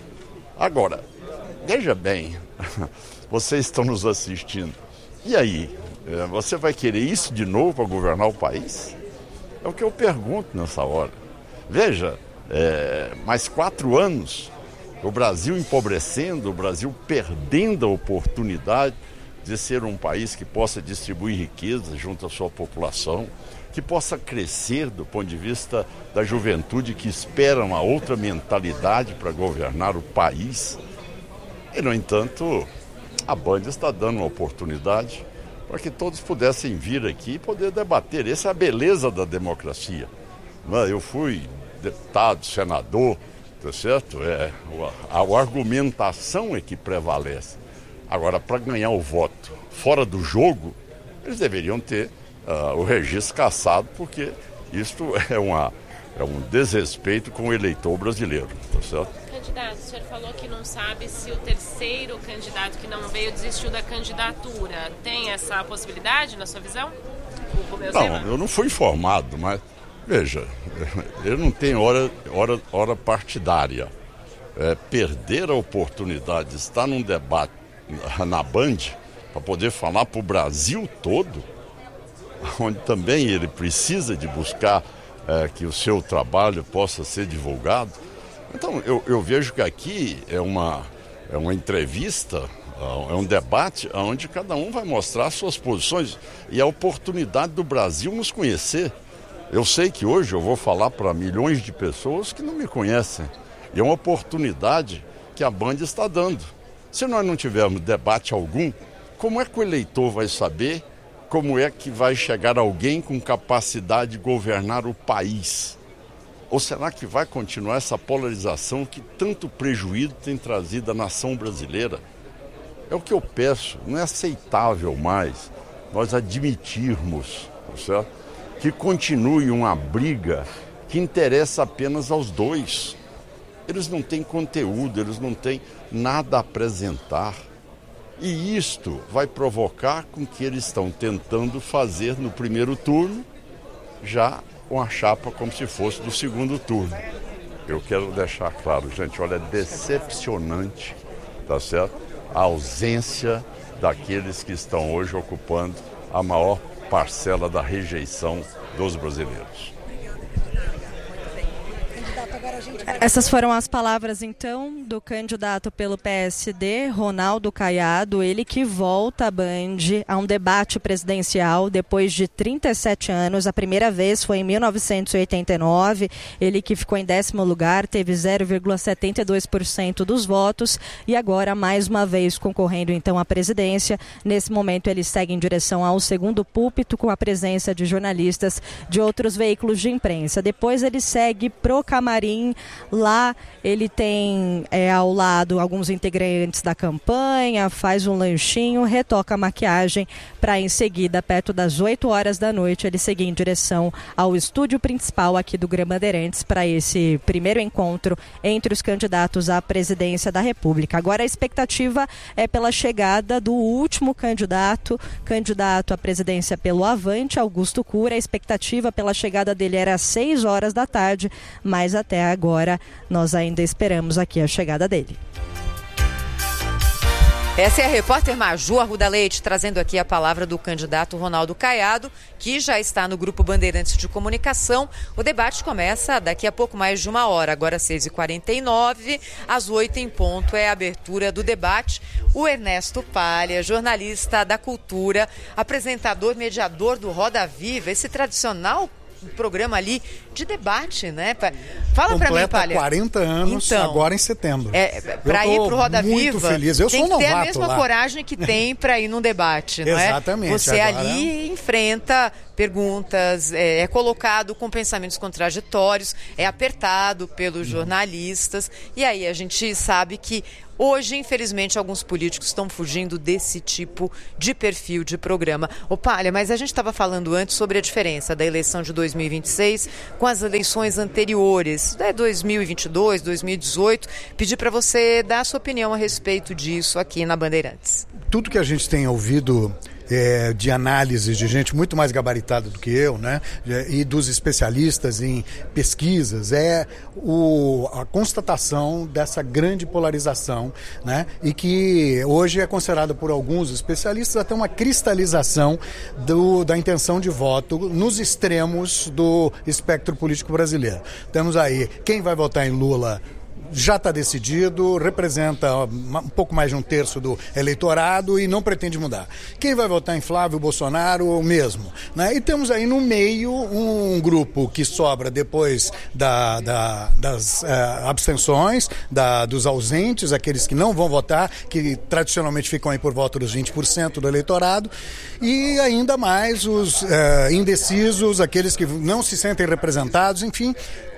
Agora, veja bem, vocês estão nos assistindo. E aí, você vai querer isso de novo para governar o país? É o que eu pergunto nessa hora. Veja, mais 4 anos, o Brasil empobrecendo, o Brasil perdendo a oportunidade de ser um país que possa distribuir riqueza junto à sua população, que possa crescer do ponto de vista da juventude que espera uma outra mentalidade para governar o país. E, no entanto, a Band está dando uma oportunidade para que todos pudessem vir aqui e poder debater. Essa é a beleza da democracia. Eu fui deputado, senador, tá certo? A argumentação é que prevalece. Agora, para ganhar o voto fora do jogo, eles deveriam ter o registro cassado, porque isto é um desrespeito com o eleitor brasileiro, tá certo? Candidato, o senhor falou que não sabe se o terceiro candidato que não veio desistiu da candidatura. Tem essa possibilidade na sua visão? Não, eu não fui informado, mas veja, eu não tenho hora partidária. Perder a oportunidade de estar num debate na Band para poder falar para o Brasil todo, onde também ele precisa de buscar que o seu trabalho possa ser divulgado. Então, eu vejo que aqui é uma entrevista, é um debate onde cada um vai mostrar suas posições e a oportunidade do Brasil nos conhecer. Eu sei que hoje eu vou falar para milhões de pessoas que não me conhecem. E é uma oportunidade que a Band está dando. Se nós não tivermos debate algum, como é que o eleitor vai saber como é que vai chegar alguém com capacidade de governar o país? Ou será que vai continuar essa polarização que tanto prejuízo tem trazido à nação brasileira? É o que eu peço, não é aceitável mais nós admitirmos, certo? Que continue uma briga que interessa apenas aos dois. Eles não têm conteúdo, eles não têm nada a apresentar. E isto vai provocar com que eles estão tentando fazer no primeiro turno já uma chapa como se fosse do segundo turno. Eu quero deixar claro, gente, olha, é decepcionante, tá certo? A ausência daqueles que estão hoje ocupando a maior parcela da rejeição dos brasileiros. Essas foram as palavras, então, do candidato pelo PSD, Ronaldo Caiado, ele que volta à Band a um debate presidencial depois de 37 anos. A primeira vez foi em 1989, ele que ficou em 10º lugar, teve 0,72% dos votos e agora, mais uma vez, concorrendo então à presidência. Nesse momento, ele segue em direção ao segundo púlpito com a presença de jornalistas de outros veículos de imprensa. Depois, ele segue pro camarim Amorim. Lá ele tem ao lado alguns integrantes da campanha, faz um lanchinho, retoca a maquiagem para em seguida, perto das 8 horas da noite, ele seguir em direção ao estúdio principal aqui do Grã Bandeirantes para esse primeiro encontro entre os candidatos à presidência da República. Agora a expectativa é pela chegada do último candidato à presidência pelo Avante, Augusto Cury. A expectativa pela chegada dele era às 6 horas da tarde, mas até agora nós ainda esperamos aqui a chegada dele. Essa é a repórter Maju Arruda Leite, trazendo aqui a palavra do candidato Ronaldo Caiado, que já está no Grupo Bandeirantes de Comunicação. O debate começa daqui a pouco mais de 1 hora, agora 6h49, às 8 em ponto é a abertura do debate. O Ernesto Palha, jornalista da cultura, apresentador, mediador do Roda Viva, esse tradicional programa ali de debate, né? Fala pra mim, Palha. 40 anos então, agora em setembro. Para ir pro Roda muito Viva, feliz. Eu tem sou que ter a novato mesma lá. coragem que tem para ir num debate, não é? Exatamente. Você agora... ali enfrenta perguntas, é colocado com pensamentos contraditórios, é apertado pelos jornalistas, e aí a gente sabe que hoje, infelizmente, alguns políticos estão fugindo desse tipo de perfil de programa. Ô Palha, mas a gente estava falando antes sobre a diferença da eleição de 2026 com as eleições anteriores, 2022, 2018. Pedi para você dar a sua opinião a respeito disso aqui na Bandeirantes. Tudo que a gente tem ouvido de análise de gente muito mais gabaritada do que eu, né? E dos especialistas em pesquisas, a constatação dessa grande polarização, né? E que hoje é considerada por alguns especialistas até uma cristalização da intenção de voto nos extremos do espectro político brasileiro. Temos aí quem vai votar em Lula já está decidido, representa um pouco mais de 1/3 do eleitorado e não pretende mudar. Quem vai votar em Flávio Bolsonaro, o mesmo, né? E temos aí no meio um grupo que sobra depois das abstenções, dos ausentes, aqueles que não vão votar, que tradicionalmente ficam aí por volta dos 20% do eleitorado, e ainda mais os indecisos, aqueles que não se sentem representados, enfim.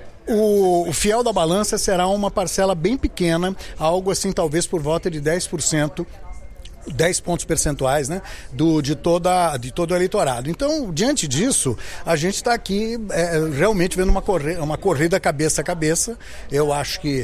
O fiel da balança será uma parcela bem pequena, algo assim talvez por volta de 10%, 10 pontos percentuais, né, de todo o eleitorado. Então, diante disso, a gente está aqui realmente vendo uma corrida cabeça a cabeça. Eu acho que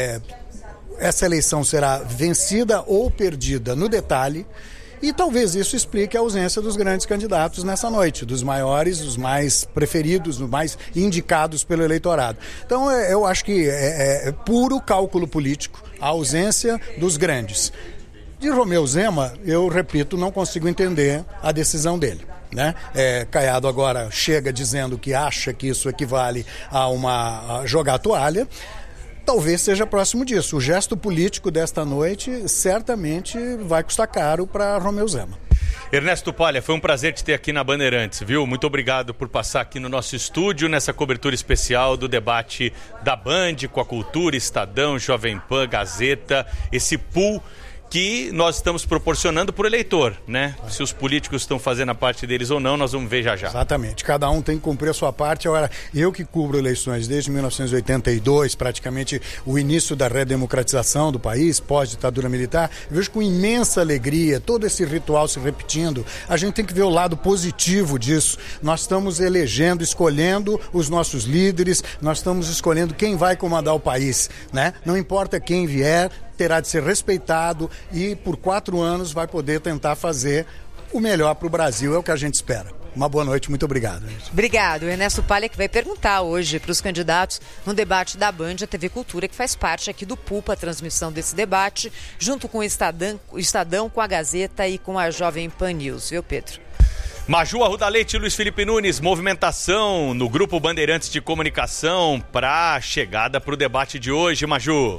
essa eleição será vencida ou perdida no detalhe. E talvez isso explique a ausência dos grandes candidatos nessa noite, dos maiores, os mais preferidos, os mais indicados pelo eleitorado. Então eu acho que é puro cálculo político, a ausência dos grandes. De Romeu Zema, eu repito, não consigo entender a decisão dele, né? Caiado agora chega dizendo que acha que isso equivale a jogar a toalha. Talvez seja próximo disso. O gesto político desta noite certamente vai custar caro para Romeu Zema. Ernesto Palha, foi um prazer te ter aqui na Bandeirantes, viu? Muito obrigado por passar aqui no nosso estúdio, nessa cobertura especial do debate da Band com a Cultura, Estadão, Jovem Pan, Gazeta, esse pool que nós estamos proporcionando para o eleitor, né? Se os políticos estão fazendo a parte deles ou não, nós vamos ver já já. Exatamente, cada um tem que cumprir a sua parte. Agora, eu que cubro eleições desde 1982, praticamente o início da redemocratização do país, pós-ditadura militar, vejo com imensa alegria todo esse ritual se repetindo. A gente tem que ver o lado positivo disso. Nós estamos elegendo, escolhendo os nossos líderes, nós estamos escolhendo quem vai comandar o país, né? Não importa quem vier, terá de ser respeitado e por 4 anos vai poder tentar fazer o melhor para o Brasil, é o que a gente espera. Uma boa noite, muito obrigado. Obrigado. Ernesto Palha que vai perguntar hoje para os candidatos no debate da Band, a TV Cultura, que faz parte aqui do PUPA, a transmissão desse debate, junto com o Estadão, com a Gazeta e com a Jovem Pan News, viu, Pedro? Maju Arruda Leite e Luiz Felipe Nunes, movimentação no Grupo Bandeirantes de Comunicação para a chegada para o debate de hoje, Maju.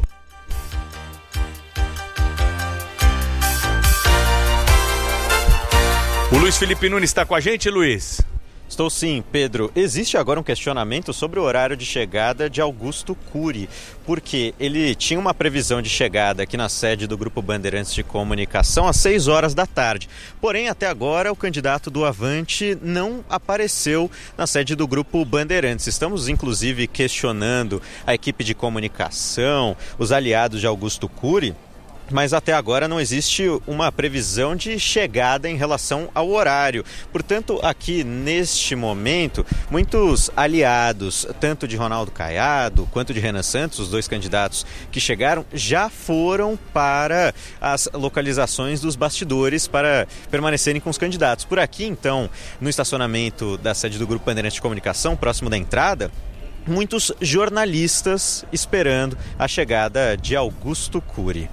O Luiz Felipe Nunes está com a gente, Luiz? Estou sim, Pedro. Existe agora um questionamento sobre o horário de chegada de Augusto Cury, porque ele tinha uma previsão de chegada aqui na sede do Grupo Bandeirantes de Comunicação às 6 horas da tarde. Porém, até agora, o candidato do Avante não apareceu na sede do Grupo Bandeirantes. Estamos, inclusive, questionando a equipe de comunicação, os aliados de Augusto Cury, mas até agora não existe uma previsão de chegada em relação ao horário. Portanto, aqui neste momento, muitos aliados, tanto de Ronaldo Caiado quanto de Renan Santos, os dois candidatos que chegaram, já foram para as localizações dos bastidores para permanecerem com os candidatos. Por aqui, então, no estacionamento da sede do Grupo Bandeirantes de Comunicação, próximo da entrada, muitos jornalistas esperando a chegada de Augusto Cury.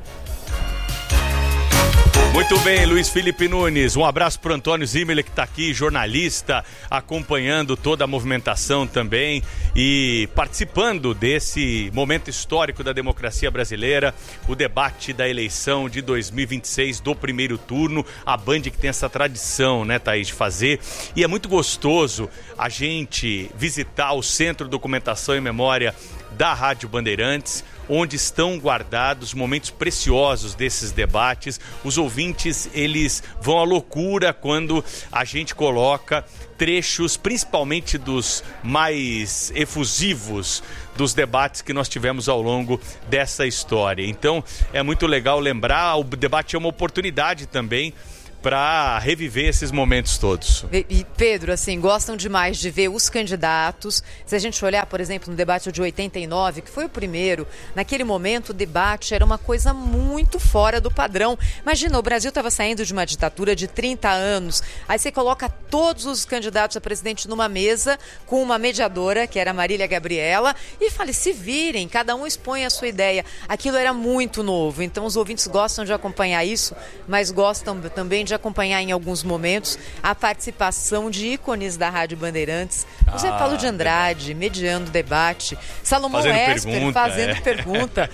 Muito bem, Luiz Felipe Nunes. Um abraço para o Antônio Zimmerle, que está aqui, jornalista, acompanhando toda a movimentação também e participando desse momento histórico da democracia brasileira, o debate da eleição de 2026 do primeiro turno. A Band que tem essa tradição, né, Thaís, de fazer. E é muito gostoso a gente visitar o Centro de Documentação e Memória da Rádio Bandeirantes, onde estão guardados momentos preciosos desses debates. Os ouvintes, eles vão à loucura quando a gente coloca trechos, principalmente dos mais efusivos dos debates que nós tivemos ao longo dessa história. Então, é muito legal lembrar, o debate é uma oportunidade também para reviver esses momentos todos. E Pedro, assim, gostam demais de ver os candidatos. Se a gente olhar, por exemplo, no debate de 89, que foi o primeiro, naquele momento o debate era uma coisa muito fora do padrão. Imagina, o Brasil estava saindo de uma ditadura de 30 anos, aí você coloca todos os candidatos a presidente numa mesa com uma mediadora, que era a Marília Gabriela, e fala, se virem, cada um expõe a sua ideia. Aquilo era muito novo, então os ouvintes gostam de acompanhar isso, mas gostam também de acompanhar em alguns momentos a participação de ícones da Rádio Bandeirantes, José Paulo de Andrade mediando debate, Salomão Esper fazendo pergunta,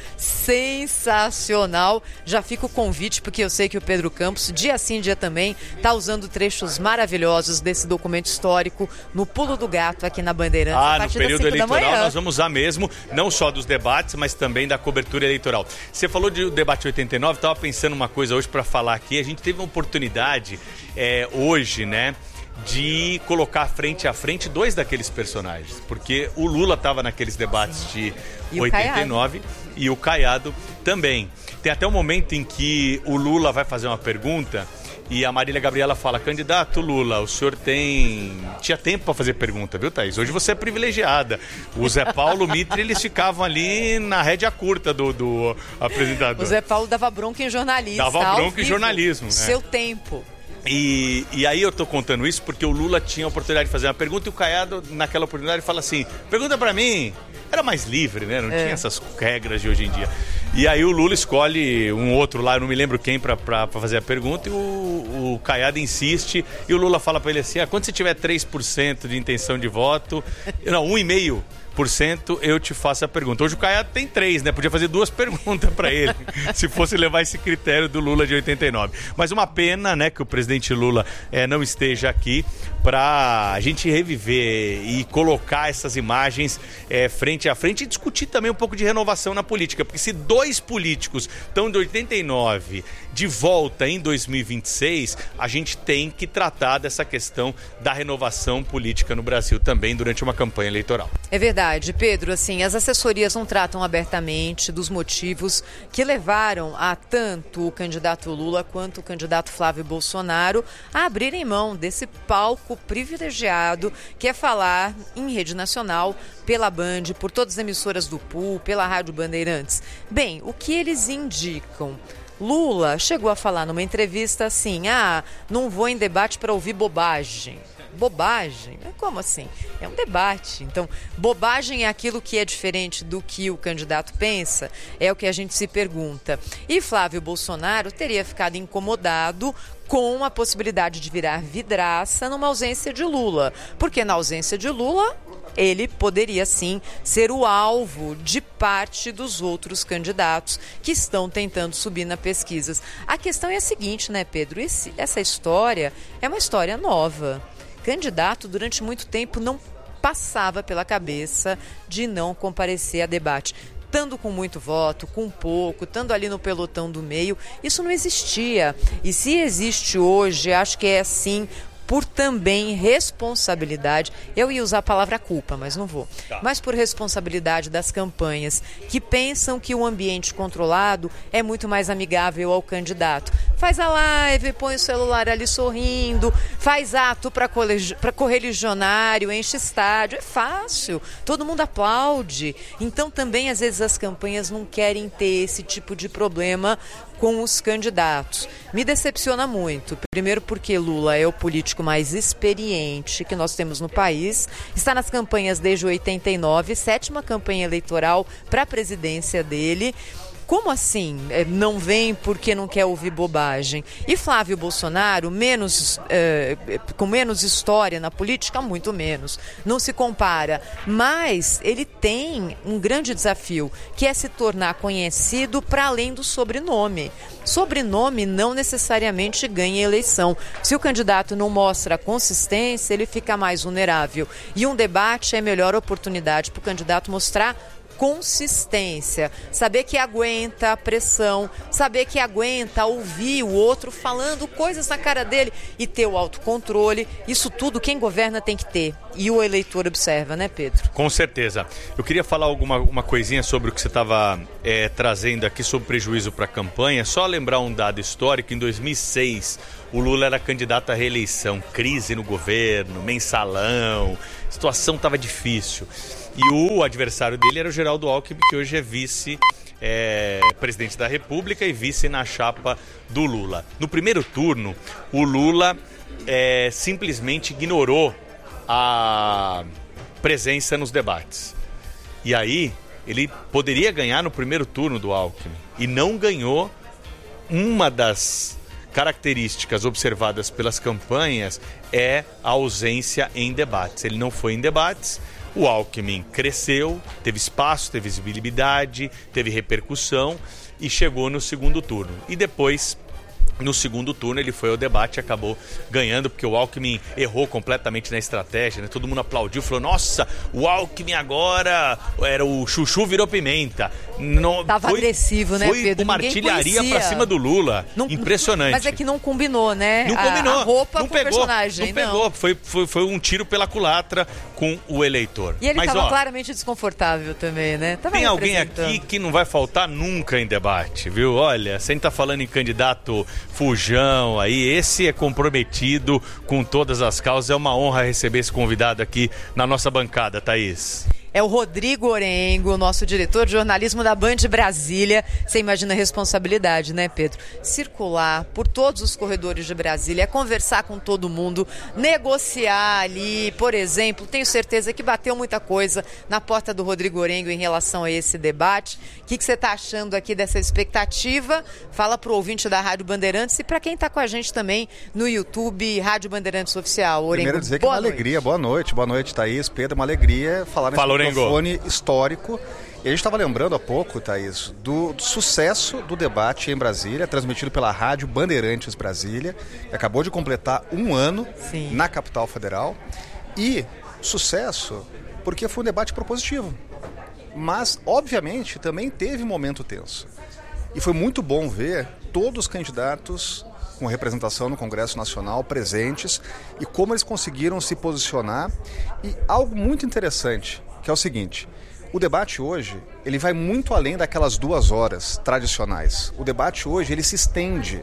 sensacional. Já fica o convite, porque eu sei que o Pedro Campos, dia sim, dia também, está usando trechos maravilhosos desse documento histórico no Pulo do Gato aqui na Bandeirantes. A partir no período das 5 da eleitoral manhã. nós vamos usar mesmo, não só dos debates, mas também da cobertura eleitoral. Você falou do debate 89, estava pensando uma coisa hoje para falar aqui, a gente teve uma oportunidade hoje, né, de colocar frente a frente dois daqueles personagens, porque o Lula estava naqueles debates de 89 e o Caiado também. Tem até um momento em que o Lula vai fazer uma pergunta e a Marília Gabriela fala, candidato Lula, o senhor tinha tempo para fazer pergunta, viu, Thaís? Hoje você é privilegiada. O Zé Paulo, o Mitre, eles ficavam ali na rédea curta do apresentador. O Zé Paulo dava bronca em jornalismo. Dava bronca em jornalismo. Seu tempo. E aí eu tô contando isso porque o Lula tinha a oportunidade de fazer uma pergunta e o Caiado, naquela oportunidade, fala assim, pergunta pra mim. Era mais livre, né? Não tinha essas regras de hoje em dia. E aí o Lula escolhe um outro lá, eu não me lembro quem, pra fazer a pergunta, e o Caiado insiste, e o Lula fala pra ele assim, quando você tiver 3% de intenção de voto, não, 1,5%, eu te faço a pergunta. Hoje o Caiado tem 3, né? Podia fazer 2 perguntas para ele, se fosse levar esse critério do Lula de 89. Mas uma pena, né, que o presidente Lula não esteja aqui para a gente reviver e colocar essas imagens frente a frente e discutir também um pouco de renovação na política. Porque se dois políticos estão de 89 de volta em 2026, a gente tem que tratar dessa questão da renovação política no Brasil também durante uma campanha eleitoral. É verdade, Pedro, assim, as assessorias não tratam abertamente dos motivos que levaram a tanto o candidato Lula quanto o candidato Flávio Bolsonaro a abrirem mão desse palco privilegiado que é falar em rede nacional, pela Band, por todas as emissoras do PUL, pela Rádio Bandeirantes. Bem, o que eles indicam? Lula chegou a falar numa entrevista assim, não vou em debate para ouvir bobagem. Bobagem? Como assim? É um debate. Então, bobagem é aquilo que é diferente do que o candidato pensa? É o que a gente se pergunta. E Flávio Bolsonaro teria ficado incomodado com a possibilidade de virar vidraça numa ausência de Lula. Porque na ausência de Lula, ele poderia sim ser o alvo de parte dos outros candidatos que estão tentando subir nas pesquisas. A questão é a seguinte, né, Pedro? Essa história é uma história nova. candidato durante muito tempo não passava pela cabeça de não comparecer a debate. Estando com muito voto, com pouco, estando ali no pelotão do meio, isso não existia. E se existe hoje, acho que é assim, por também responsabilidade, eu ia usar a palavra culpa, mas não vou, mas por responsabilidade das campanhas, que pensam que o ambiente controlado é muito mais amigável ao candidato. Faz a live, põe o celular ali sorrindo, faz ato para correligionário, enche estádio, é fácil, todo mundo aplaude. Então também às vezes as campanhas não querem ter esse tipo de problema com os candidatos. Me decepciona muito. Primeiro porque Lula é o político mais experiente que nós temos no país. Está nas campanhas desde 89, 7ª campanha eleitoral para a presidência dele. Como assim? Não vem porque não quer ouvir bobagem. E Flávio Bolsonaro, com menos história na política, muito menos. Não se compara. Mas ele tem um grande desafio, que é se tornar conhecido para além do sobrenome. Sobrenome não necessariamente ganha eleição. Se o candidato não mostra consistência, ele fica mais vulnerável. E um debate é a melhor oportunidade para o candidato mostrar consistência, saber que aguenta a pressão, saber que aguenta ouvir o outro falando coisas na cara dele e ter o autocontrole. Isso tudo quem governa tem que ter. E o eleitor observa, né, Pedro? Com certeza. Eu queria falar uma coisinha sobre o que você estava trazendo aqui sobre prejuízo para a campanha. Só lembrar um dado histórico. Em 2006, o Lula era candidato à reeleição. Crise no governo, mensalão, situação estava difícil. E o adversário dele era o Geraldo Alckmin, que hoje é vice-presidente da República e vice na chapa do Lula. No primeiro turno, o Lula simplesmente ignorou a presença nos debates. E aí, ele poderia ganhar no primeiro turno do Alckmin. E não ganhou. Uma das características observadas pelas campanhas é a ausência em debates. Ele não foi em debates. O Alckmin cresceu, teve espaço, teve visibilidade, teve repercussão e chegou no segundo turno. E depois, no segundo turno, ele foi ao debate e acabou ganhando, porque o Alckmin errou completamente na estratégia, né? Todo mundo aplaudiu, falou, nossa, o Alckmin agora era o chuchu virou pimenta. Tava agressivo, né, Pedro? Foi uma artilharia pra cima do Lula. Impressionante. Mas é que não combinou, né? Não combinou. A roupa não com pegou, o personagem. Não pegou. Foi um tiro pela culatra com o eleitor. E ele estava claramente desconfortável também, né? Tem alguém aqui que não vai faltar nunca em debate, viu? Olha, você tá falando em candidato fujão aí, esse é comprometido com todas as causas. É uma honra receber esse convidado aqui na nossa bancada, Thaís. É o Rodrigo Orengo, nosso diretor de jornalismo da Band Brasília. Você imagina a responsabilidade, né, Pedro? Circular por todos os corredores de Brasília, conversar com todo mundo, negociar ali, por exemplo. Tenho certeza que bateu muita coisa na porta do Rodrigo Orengo em relação a esse debate. O que você está achando aqui dessa expectativa? Fala para o ouvinte da Rádio Bandeirantes e para quem está com a gente também no YouTube, Rádio Bandeirantes Oficial. Orengo, primeiro dizer que é uma alegria. Boa noite, Thaís, Pedro. É uma alegria falar nesse microfone histórico. E a gente estava lembrando há pouco, Thaís, do sucesso do debate em Brasília, transmitido pela Rádio Bandeirantes Brasília, que acabou de completar 1 ano na capital federal. E sucesso porque foi um debate propositivo. Mas, obviamente, também teve um momento tenso. E foi muito bom ver todos os candidatos com representação no Congresso Nacional presentes e como eles conseguiram se posicionar. E algo muito interessante, que é o seguinte: o debate hoje, ele vai muito além daquelas 2 horas tradicionais. O debate hoje, ele se estende.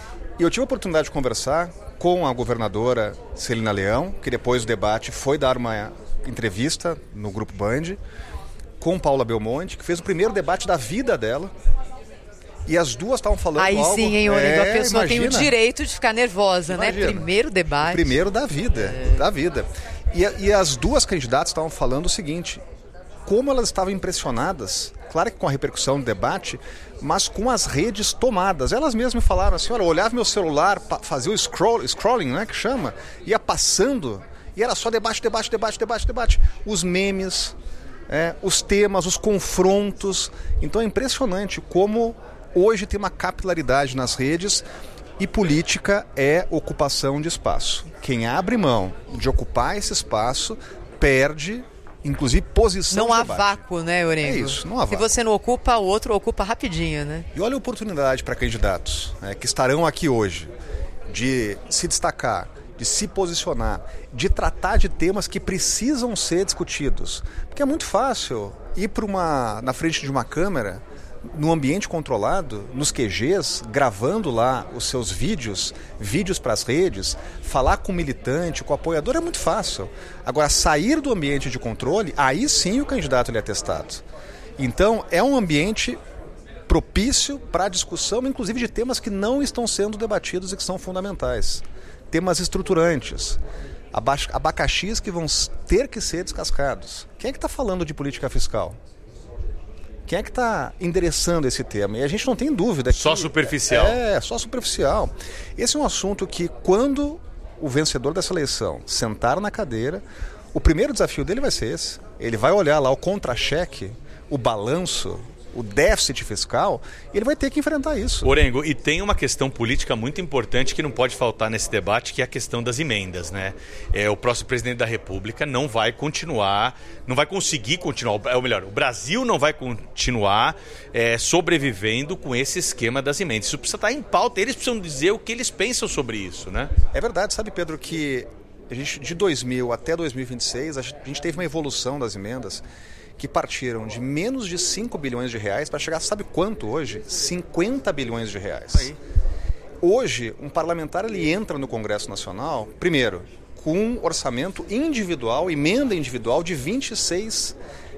E eu tive a oportunidade de conversar com a governadora Celina Leão, que depois do debate foi dar uma entrevista no Grupo Band, com Paula Belmonte, que fez o primeiro debate da vida dela. E as duas estavam falando aí algo... Aí sim, hein, Orengo, a pessoa tem o direito de ficar nervosa, imagina, né? Primeiro debate. O primeiro da vida, da vida. E as duas candidatas estavam falando o seguinte: como elas estavam impressionadas, claro que com a repercussão do debate, mas com as redes tomadas. Elas mesmas falaram assim, olha, eu olhava meu celular, fazia o scrolling, né, que chama, ia passando, e era só debate. Os memes, os temas, os confrontos. Então é impressionante como hoje tem uma capilaridade nas redes. E política é ocupação de espaço. Quem abre mão de ocupar esse espaço perde, inclusive, posição Não de há debate. vácuo, né, Orengo? É isso, não há vácuo. Se você não ocupa, o outro ocupa rapidinho, né? E olha a oportunidade para candidatos que estarão aqui hoje de se destacar, de se posicionar, de tratar de temas que precisam ser discutidos. Porque é muito fácil ir na frente de uma câmera, no ambiente controlado, nos QGs, gravando lá os seus vídeos para as redes, falar com o militante, com o apoiador, é muito fácil. Agora, sair do ambiente de controle, aí sim o candidato ele é testado. Então, é um ambiente propício para a discussão, inclusive de temas que não estão sendo debatidos e que são fundamentais. Temas estruturantes, abacaxis que vão ter que ser descascados. Quem é que está falando de política fiscal? Quem é que está endereçando esse tema? E a gente não tem dúvida. Só superficial. Só superficial. Esse é um assunto que, quando o vencedor dessa eleição sentar na cadeira, o primeiro desafio dele vai ser esse. Ele vai olhar lá o contra-cheque, o balanço, o déficit fiscal, e ele vai ter que enfrentar isso. Orengo, e tem uma questão política muito importante que não pode faltar nesse debate, que é a questão das emendas, né? O próximo presidente da República não vai conseguir continuar, ou melhor, o Brasil não vai continuar sobrevivendo com esse esquema das emendas. Isso precisa estar em pauta, eles precisam dizer o que eles pensam sobre isso, né? É verdade, sabe, Pedro, que a gente, de 2000 até 2026, a gente teve uma evolução das emendas que partiram de menos de 5 bilhões de reais para chegar, sabe quanto hoje? 50 bilhões de reais. Aí. Hoje, um parlamentar ele entra no Congresso Nacional, primeiro, com um orçamento individual, emenda individual de 26